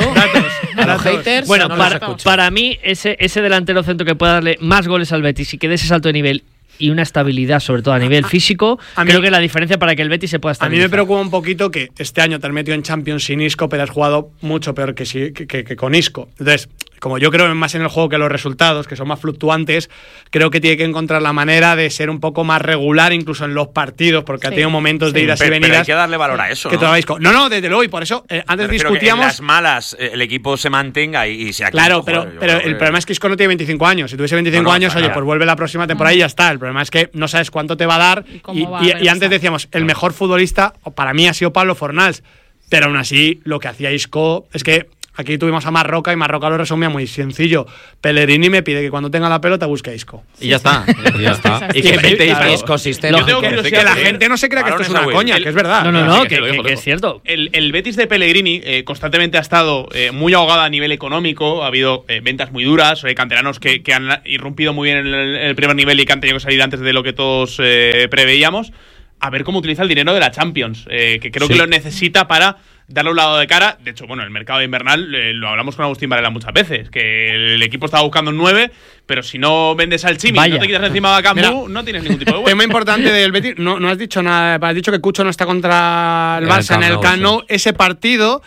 A los haters. Bueno, no los para, escucho. para mí, ese, ese delantero centro que pueda darle más goles al Betis y que dé ese salto de nivel y una estabilidad, sobre todo a nivel físico, a mí- creo que es la diferencia para que el Betis se pueda A mí estabilizar. me preocupa un poquito que este año te has metido en Champions sin Isco, pero has jugado mucho peor que, si- que, que- que con Isco. Entonces, como yo creo más en el juego que los resultados, que son más fluctuantes, creo que tiene que encontrar la manera de ser un poco más regular, incluso en los partidos, porque ha Sí. tenido momentos de Sí, idas pero, y pero venidas. hay que darle valor a eso, que ¿no? todavía Isco. No, no, desde luego, y por eso eh, antes Me refiero que discutíamos. en las malas eh, el equipo se mantenga y, y sea Claro, quinto, pero, joder, yo pero creo el que- problema es que Isco no tiene veinticinco años. Si tuviese veinticinco No, no, años, está oye, claro. pues vuelve la próxima temporada y ya está. El problema es que no sabes cuánto te va a dar. cómo Y, va a y- y regresar. antes decíamos, el mejor futbolista, o para mí ha sido Pablo Fornals. Pero aún así, lo que hacía Isco es que Aquí tuvimos a Marroca y Marroca lo resumía muy sencillo. Pellegrini me pide que cuando tenga la pelota busque a Isco. Y ya está. Y ya está. Y que mete claro. Isco sistema. Yo tengo que, que la gente no se crea que esto es una coña, el, que es verdad. No, no, no, que, que, que, que es cierto. El, el Betis de Pellegrini eh, constantemente ha estado eh, muy ahogado a nivel económico. Ha habido eh, ventas muy duras, eh, canteranos que, que han irrumpido muy bien en el, en el primer nivel y que han tenido que salir antes de lo que todos eh, preveíamos. A ver cómo utiliza el dinero de la Champions, eh, que creo sí. que lo necesita para darle un lado de cara. De hecho, bueno, el mercado invernal, eh, lo hablamos con Agustín Varela muchas veces, que el equipo estaba buscando un nueve, pero si no vendes al Chimi y no te quitas encima de Bacambú, no tienes ningún tipo de huevo. Tema importante del Betis, no, no has dicho nada, has dicho que Cucho no está contra el Barça en el Camp Nou. Sí. Ese partido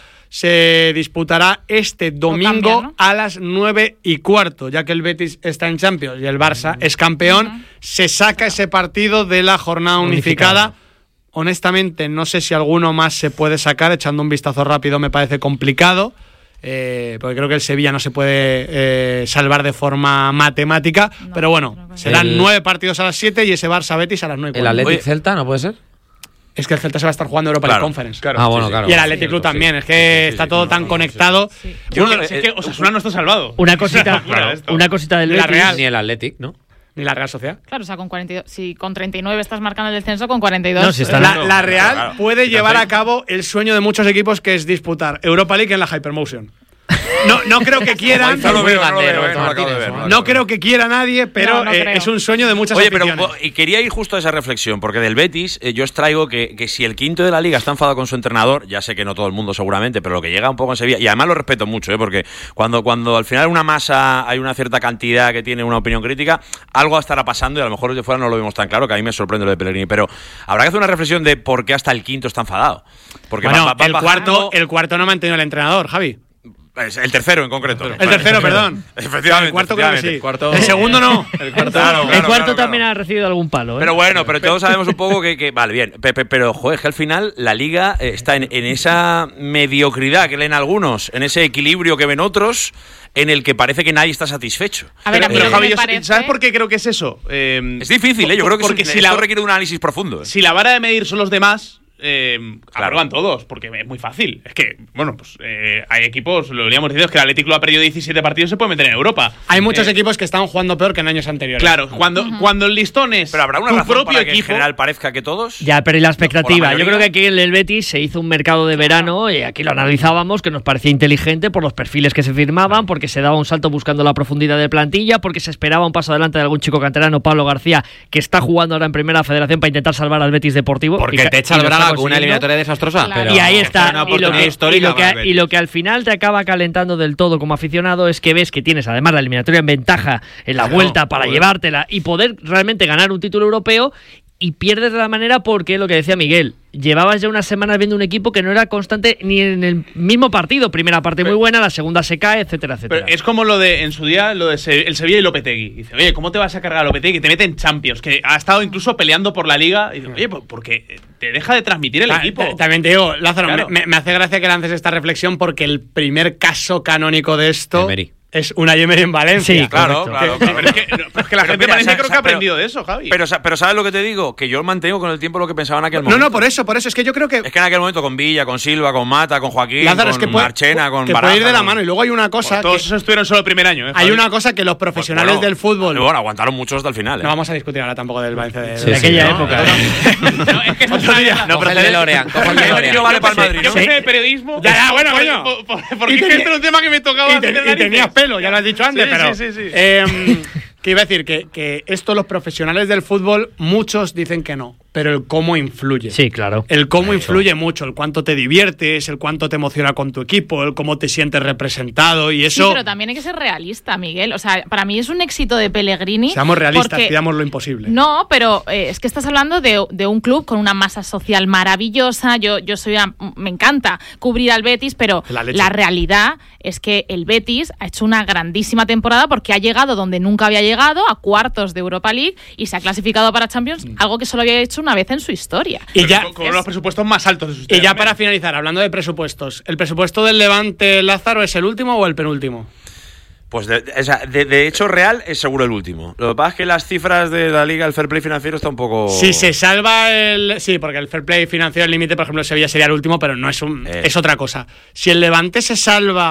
se disputará este domingo cambia, ¿no? a las nueve y cuarto, ya que el Betis está en Champions y el Barça uh-huh. es campeón. Uh-huh. Se saca ese partido de la jornada unificada. unificada. Honestamente, no sé si alguno más se puede sacar. Echando un vistazo rápido me parece complicado, eh, porque creo que el Sevilla no se puede eh, salvar de forma matemática. No, pero bueno, serán el... nueve partidos a las siete y ese Barça-Betis a las nueve y cuarto. ¿El Athletic Celta no puede ser? Es que el Celta se va a estar jugando Europa claro, League Conference. Claro, ah, bueno, sí, claro. Y el Athletic Club sí, también. Sí, es que sí, sí, está sí, todo sí, tan sí, conectado. Sí, sí. Yo creo que, es que Osasuna no está salvado. Una cosita, claro, una cosita del Betis. La Real. Ni el Athletic, ¿no? Ni la Real Sociedad. Claro, o sea, con cuarenta y dos, si con treinta y nueve estás marcando el descenso, con cuarenta y dos. No, si está la, la Real claro, puede si llevar a cabo el sueño de muchos equipos, que es disputar Europa League en la Hypermotion. No, no creo que quieran. no, lo veo, no, lo veo, no, lo ver, no, no creo que quiera nadie, pero no, no eh, es un sueño de muchas Oye, aficiones. pero y quería ir justo a esa reflexión, porque del Betis eh, yo os traigo que, que si el quinto de la Liga está enfadado con su entrenador, ya sé que no todo el mundo seguramente, pero lo que llega un poco en Sevilla, y además lo respeto mucho, eh, porque cuando, cuando al final una masa hay una cierta cantidad que tiene una opinión crítica, algo estará pasando y a lo mejor desde fuera no lo vemos tan claro, que a mí me sorprende lo de Pellegrini, pero habrá que hacer una reflexión de por qué hasta el quinto está enfadado. Porque bueno, va, va el, cuarto, el cuarto no ha mantenido el entrenador, Javi. El tercero en concreto. El tercero, el tercero perdón. Efectivamente. El cuarto creo que sí. El, cuarto, el segundo no. El cuarto, claro, claro, el cuarto claro, también claro. ha recibido algún palo. ¿eh? Pero bueno, pero todos sabemos un poco que. que vale, bien. Pe, pe, pero, joder, que al final la Liga está en, en esa mediocridad que leen algunos, en ese equilibrio que ven otros, en el que parece que nadie está satisfecho. A ver, pero, a mí pero me Javi, parece... ¿sabes por qué creo que es eso? Eh, es difícil, ¿eh? Yo por, creo que porque es un, si esto la, requiere un análisis profundo. ¿eh? Si la vara de medir son los demás. Eh, claro. Aprueban todos, porque es muy fácil. Es que, bueno, pues eh, hay equipos, lo veníamos diciendo, es que el Atlético lo ha perdido diecisiete partidos, se puede meter en Europa. Hay muchos eh, equipos que están jugando peor que en años anteriores. Claro, cuando, uh-huh. cuando el listón es pero habrá una tu razón propio para que equipo. En general parezca que todos. Ya, pero y la expectativa. No, yo creo que aquí en el Betis se hizo un mercado de verano y aquí lo analizábamos, que nos parecía inteligente por los perfiles que se firmaban, porque se daba un salto buscando la profundidad de plantilla, porque se esperaba un paso adelante de algún chico canterano, Pablo García, que está jugando ahora en Primera Federación para intentar salvar al Betis Deportivo. Porque y, te echa el Braga con una eliminatoria de desastrosa. Claro. Pero y ahí está. una Y lo, que, histórica y, lo que, y lo que al final te acaba calentando del todo como aficionado es que ves que tienes además la eliminatoria en ventaja en la claro, vuelta para joder. llevártela y poder realmente ganar un título europeo, y pierdes de la manera porque, lo que decía Miguel, llevabas ya unas semanas viendo un equipo que no era constante ni en el mismo partido. Primera parte pero, muy buena, la segunda se cae, etcétera, etcétera. Pero es como lo de, en su día, lo de Se- el Sevilla y Lopetegui. Dice, oye, ¿cómo te vas a cargar a Lopetegui? Que te mete en Champions, que ha estado incluso peleando por la Liga. Y dice, oye, porque te deja de transmitir el Ta- equipo. ta- También te digo, Lázaro, Claro. me, me hace gracia que lances esta reflexión, porque el primer caso canónico de esto Emery. es una Emery en Valencia. Sí, Claro, correcto. claro, claro. Pero es que, no, pero es que la Pero gente mira, parece sa- creo que sa- ha aprendido pero- de eso, Javi. Pero, pero ¿sabes lo que te digo? Que yo mantengo con el tiempo lo que pensaba en aquel No, momento. no, por eso, por eso. Es que yo creo que. Es que en aquel momento con Villa, con Silva, con Mata, con Joaquín, Lázaro, con es que puede, Marchena, con que Baraja, puede ir de la con- mano. Y luego hay una cosa. Pues todos que- esos estuvieron solo el primer año, ¿eh, hay Javi? una cosa que los profesionales Bueno, del fútbol. Bueno, aguantaron muchos hasta el final. ¿eh? No vamos a discutir ahora tampoco del Valencia de, Sí, de sí, aquella no, época. No, es que esto Otro es día. una- No, coge el DeLorean, coge el DeLorean. no vale para el Madrid, Yo ¿no? que sé de periodismo. Ya, ya, bueno, por- coño. por- por- Porque Y es que tenía- este era un tema que me tocaba. Y, te- hacer y narices. tenías pelo, ya lo has dicho antes, Sí, pero. sí, sí, sí. eh, que iba a decir que, que esto los profesionales del fútbol, muchos dicen que no, pero el cómo influye. Sí, claro. El cómo influye mucho, el cuánto te diviertes, el cuánto te emociona con tu equipo, el cómo te sientes representado y eso. Sí, pero también hay que ser realista, Miguel. O sea, para mí es un éxito de Pellegrini. Seamos realistas, porque- pidamos lo imposible. No, pero eh, es que estás hablando de, de un club con una masa social maravillosa. Yo, yo soy una- me encanta cubrir al Betis, pero La la, leche. realidad es que el Betis ha hecho una grandísima temporada porque ha llegado donde nunca había llegado, a cuartos de Europa League, y se ha clasificado para Champions, algo que solo había hecho una vez en su historia. Y ya, Con, con uno de los presupuestos más altos de su y historia. ya también. para finalizar, hablando de presupuestos, ¿el presupuesto del Levante, Lázaro, es el último o el penúltimo? Pues de, o sea, de, de hecho real es seguro el último. Lo que pasa es que las cifras de la liga, el fair play financiero está un poco. Si se salva el. Sí, porque el fair play financiero, el límite, por ejemplo, el Sevilla sería el último, pero no es un. Eh. Es otra cosa. Si el Levante se salva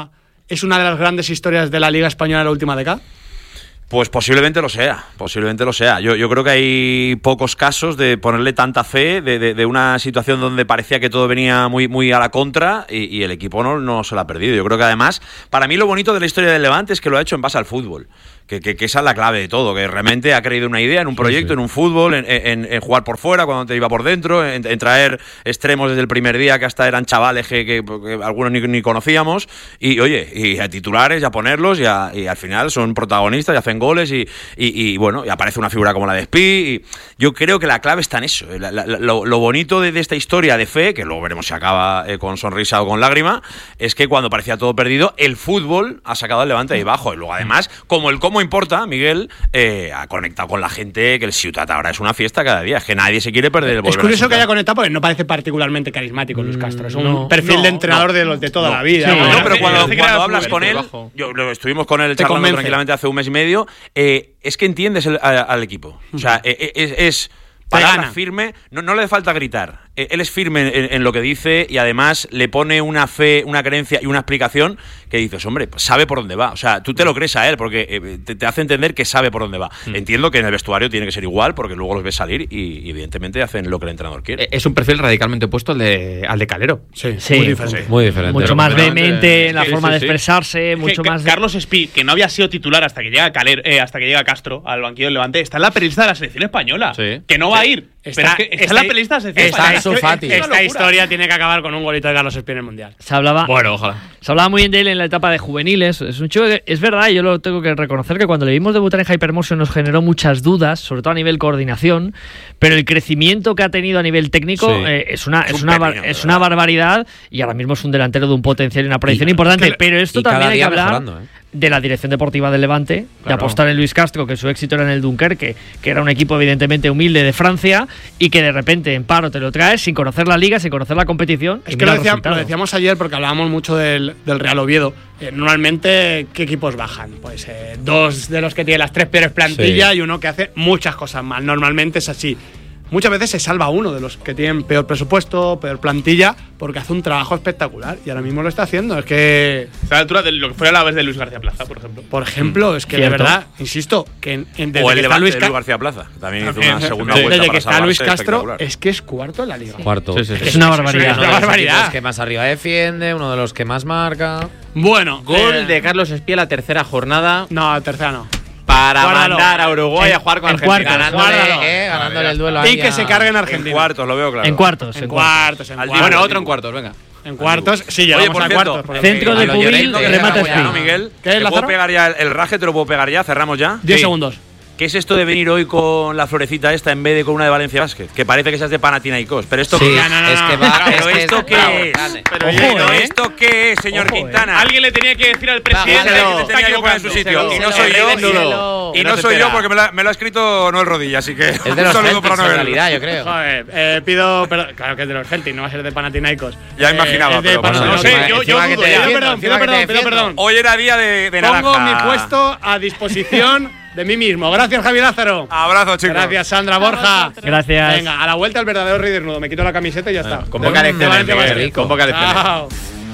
es una de las grandes historias de la Liga Española de la última década? Pues posiblemente lo sea, posiblemente lo sea. Yo, yo creo que hay pocos casos de ponerle tanta fe de, de, de una situación donde parecía que todo venía muy, muy a la contra y, y el equipo no, no se lo ha perdido. Yo creo que además, para mí lo bonito de la historia del Levante es que lo ha hecho en base al fútbol. Que, que, que esa es la clave de todo, que realmente ha creído una idea en un proyecto, sí, sí. en un fútbol, en, en, en jugar por fuera cuando te iba por dentro, en, en traer extremos desde el primer día que hasta eran chavales que, que, que algunos ni, ni conocíamos, y oye, y a titulares y a ponerlos y, a, y al final son protagonistas y hacen goles y, y, y bueno, y aparece una figura como la de Spi, y yo creo que la clave está en eso, la, la, lo, lo bonito de, de esta historia de fe, que luego veremos si acaba eh, con sonrisa o con lágrima, es que cuando parecía todo perdido, el fútbol ha sacado al Levante de abajo, y luego además, como el cómo importa, Miguel, eh, ha conectado con la gente, que el Ciutat ahora es una fiesta cada día, es que nadie se quiere perder el volver. Es curioso que haya conectado porque no parece particularmente carismático Luis Castro, es un no, perfil no, de entrenador no, de, los, de toda no, la vida. Sí, ¿no? no, pero cuando, cuando hablas con él, yo, lo estuvimos con él charlando convence. tranquilamente hace un mes y medio, eh, es que entiendes el, a, al equipo, o sea, eh, es... es palabra firme, no, no le falta gritar. Él es firme en, en lo que dice y además le pone una fe, una creencia y una explicación que dices, hombre, pues sabe por dónde va. O sea, tú te lo crees a él porque eh, te, te hace entender que sabe por dónde va. Mm. Entiendo que en el vestuario tiene que ser igual porque luego los ves salir y, y evidentemente hacen lo que el entrenador quiere. Es un perfil radicalmente opuesto al de, al de Calero. Sí, sí. Muy diferente. Sí. Muy diferente. Mucho más vehemente en la sí, forma sí, de sí. expresarse, Es mucho que más... Carlos Spi, que no había sido titular hasta que llega Calero, eh, hasta que llega Castro al banquillo del Levante, está en la pelista de la selección española. Sí. Que no va a ir. Está, pero es que está, está en la pelista de la selección está, española. Esta, esta historia tiene que acabar con un golito de Carlos Spi en el Mundial. Se hablaba, bueno, ojalá. Se hablaba muy bien de él en la etapa de juveniles. Es un chico que, es verdad, yo lo tengo que reconocer, que cuando le vimos debutar en Hypermotion nos generó muchas dudas, sobre todo a nivel coordinación, pero el crecimiento que ha tenido a nivel técnico sí. eh, es una, es, es, un una, pepino, es una barbaridad, y ahora mismo es un delantero de un potencial y una proyección y, importante, que, pero esto también hay que hablar ¿eh? de la dirección deportiva del Levante, claro. de apostar en Luis Castro, que su éxito era en el Dunkerque, que era un equipo evidentemente humilde de Francia, y que de repente en paro te lo traes sin conocer la liga, sin conocer la competición. Es que lo, decía, lo decíamos ayer porque hablábamos mucho del, del Real Oviedo. Eh, normalmente, ¿qué equipos bajan? Pues eh, dos de los que tienen las tres peores plantillas sí. y uno que hace muchas cosas mal. Normalmente es así. Muchas veces se salva uno de los que tienen peor presupuesto, peor plantilla, porque hace un trabajo espectacular. Y ahora mismo lo está haciendo. Es que... Está a la altura de lo que fue a la vez de Luis García Plaza, por ejemplo. Por ejemplo, mm. es que ¿Cierto? de verdad, insisto, que en, en, desde o el que está Luis, Luis García Plaza, también hizo una segunda sí. vuelta Desde para que está Luis salvarse, Castro, es que es cuarto en la liga. Sí. Cuarto. Sí, sí, sí. Es, es una barbaridad. Es una barbaridad. Uno de los que más arriba defiende, uno de los que más marca. Bueno, gol eh, de Carlos Espía la tercera jornada. No, tercera no. Para Guárdalo. mandar a Uruguay en, a jugar con en Argentina. Cuartos, ganándole, eh, ganándole el duelo. Y que se carguen a Argentina. En cuartos, lo veo claro. En cuartos. En, en cuartos. En Al cuartos. Bueno, otro en cuartos, venga. En cuartos, sí, llegamos Oye, por a cierto, cuartos. Centro de Pubil, remate Espía. ¿No, Miguel? ¿Qué es, ¿Te Lázaro? puedo pegar ya el, el raje? ¿Te lo puedo pegar ya? ¿Cerramos ya? Diez sí. segundos. ¿Qué es esto de venir hoy con la florecita esta en vez de con una de Valencia Basket? Que parece que seas de Panathinaikos. Pero esto sí, qué no, no, no, es. Que va, pero es que esto es, qué bravo, es. dale. Pero Ojo, pero ¿eh? esto qué es, señor Ojo, Quintana. ¿eh? Alguien le tenía que decir al presidente que que te tenía que poner en su sitio. Y no soy yo. Y no soy yo porque me lo, me lo ha escrito Noel Rodilla, así que es de un los saludo para Celtics, en Noel. realidad, yo creo. Joder, eh, pido perdón. Claro que es de los Celtics, no va a ser de Panathinaikos. Ya imaginaba, eh, pero bueno, bueno, no sé, yo, yo encima que dudo. te Pido defiendo, perdón, pido encima que perdón, te pido perdón. Hoy era día de, de naranja. Pongo mi puesto a disposición de mí mismo. Gracias, Javi Lázaro. Abrazo, chicos. Gracias, Sandra Borja. Gracias. Venga, a la vuelta el verdadero rey desnudo. Me quito la camiseta y ya está. Convoca lecciones. Convoca lecciones. Chao.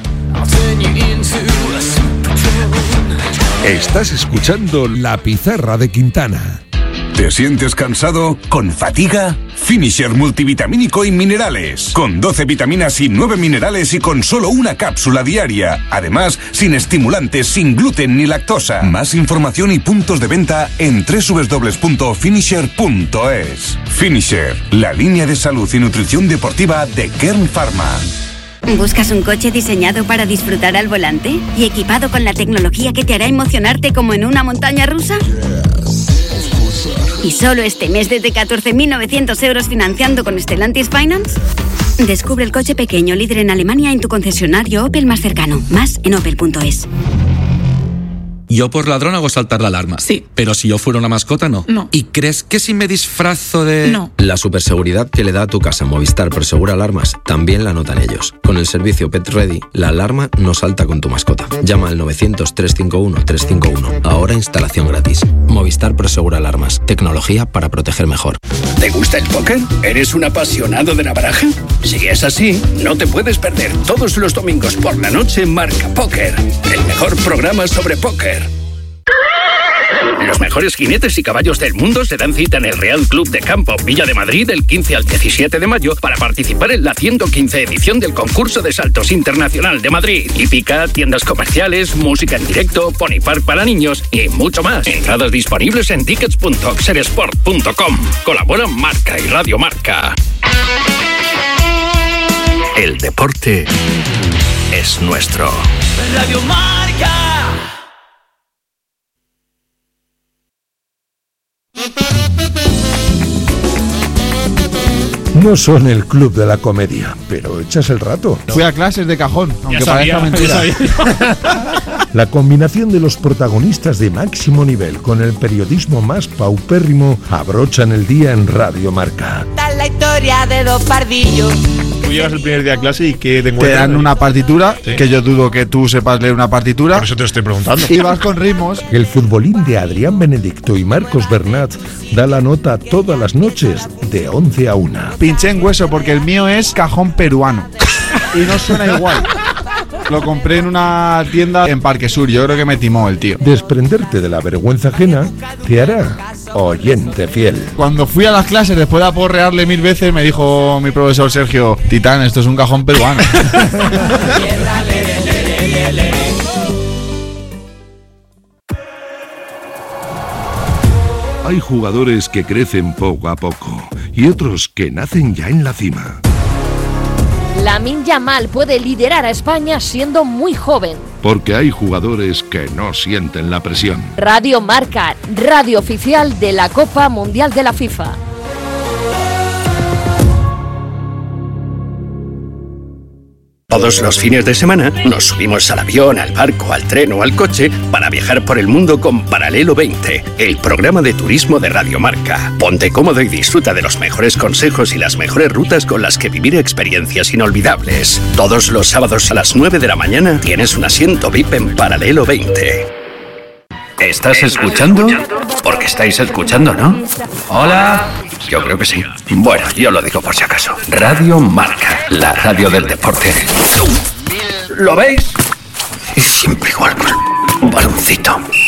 Estás escuchando La Pizarra de Quintana. ¿Te sientes cansado? ¿Con fatiga? Finisher multivitamínico y minerales. Con doce vitaminas y nueve minerales y con solo una cápsula diaria. Además, sin estimulantes, sin gluten ni lactosa. Más información y puntos de venta en doble u doble u doble u punto finisher punto es. Finisher, la línea de salud y nutrición deportiva de Kern Pharma. ¿Buscas un coche diseñado para disfrutar al volante y equipado con la tecnología que te hará emocionarte como en una montaña rusa? ¿Y solo este mes desde catorce mil novecientos euros financiando con Stellantis Finance? Descubre el coche pequeño líder en Alemania en tu concesionario Opel más cercano. Más en opel punto es. Yo por ladrón hago saltar la alarma. Sí. Pero si yo fuera una mascota, no. No. ¿Y crees que si me disfrazo de...? No. La superseguridad que le da a tu casa Movistar Prosegura Alarmas también la notan ellos. Con el servicio Pet Ready, la alarma no salta con tu mascota. Llama al novecientos, trescientos cincuenta y uno, trescientos cincuenta y uno. Ahora instalación gratis. Movistar Prosegura Alarmas. Tecnología para proteger mejor. ¿Te gusta el póker? ¿Eres un apasionado de la baraja? Si es así, no te puedes perder todos los domingos por la noche Marca Póker, el mejor programa sobre póker. Los mejores jinetes y caballos del mundo se dan cita en el Real Club de Campo Villa de Madrid del quince al diecisiete de mayo para participar en la ciento quince edición del concurso de saltos internacional de Madrid. Hípica, tiendas comerciales, música en directo, pony park para niños y mucho más. Entradas disponibles en tickets punto oxersport punto com. Colaboran Marca y Radio Marca. El deporte es nuestro. Radio Marca. No son el club de la comedia, pero echas el rato. Fui a clases de cajón, aunque sabía, parezca mentira. La combinación de los protagonistas de máximo nivel con el periodismo más paupérrimo abrochan el día en Radio Marca. Tal la historia de dos pardillos. Tú llegas el primer día a clase y que te Te dan una partitura, Sí. que yo dudo que tú sepas leer una partitura. Por eso te lo estoy preguntando. Y vas con ritmos. El futbolín de Adrián Benedicto y Marcos Bernat da la nota todas las noches de once a una. Pinché en hueso porque el mío es cajón peruano. Y no suena igual. Lo compré en una tienda en Parque Sur. Yo creo que me timó el tío. Desprenderte de la vergüenza ajena te hará oyente fiel. Cuando fui a las clases, después de aporrearle mil veces, me dijo mi profesor Sergio: Titán, esto es un cajón peruano. Hay jugadores que crecen poco a poco y otros que nacen ya en la cima. Lamine Yamal puede liderar a España siendo muy joven. Porque hay jugadores que no sienten la presión. Radio Marca, radio oficial de la Copa Mundial de la FIFA. Todos los fines de semana nos subimos al avión, al barco, al tren o al coche para viajar por el mundo con Paralelo veinte, el programa de turismo de Radio Marca. Ponte cómodo y disfruta de los mejores consejos y las mejores rutas con las que vivir experiencias inolvidables. Todos los sábados a las nueve de la mañana tienes un asiento V I P en Paralelo veinte. ¿Estás escuchando? Porque estáis escuchando, ¿no? Hola. Yo creo que sí. Bueno, yo lo digo por si acaso. Radio Marca, la radio del deporte. ¿Lo veis? Y siempre igual con el baloncito.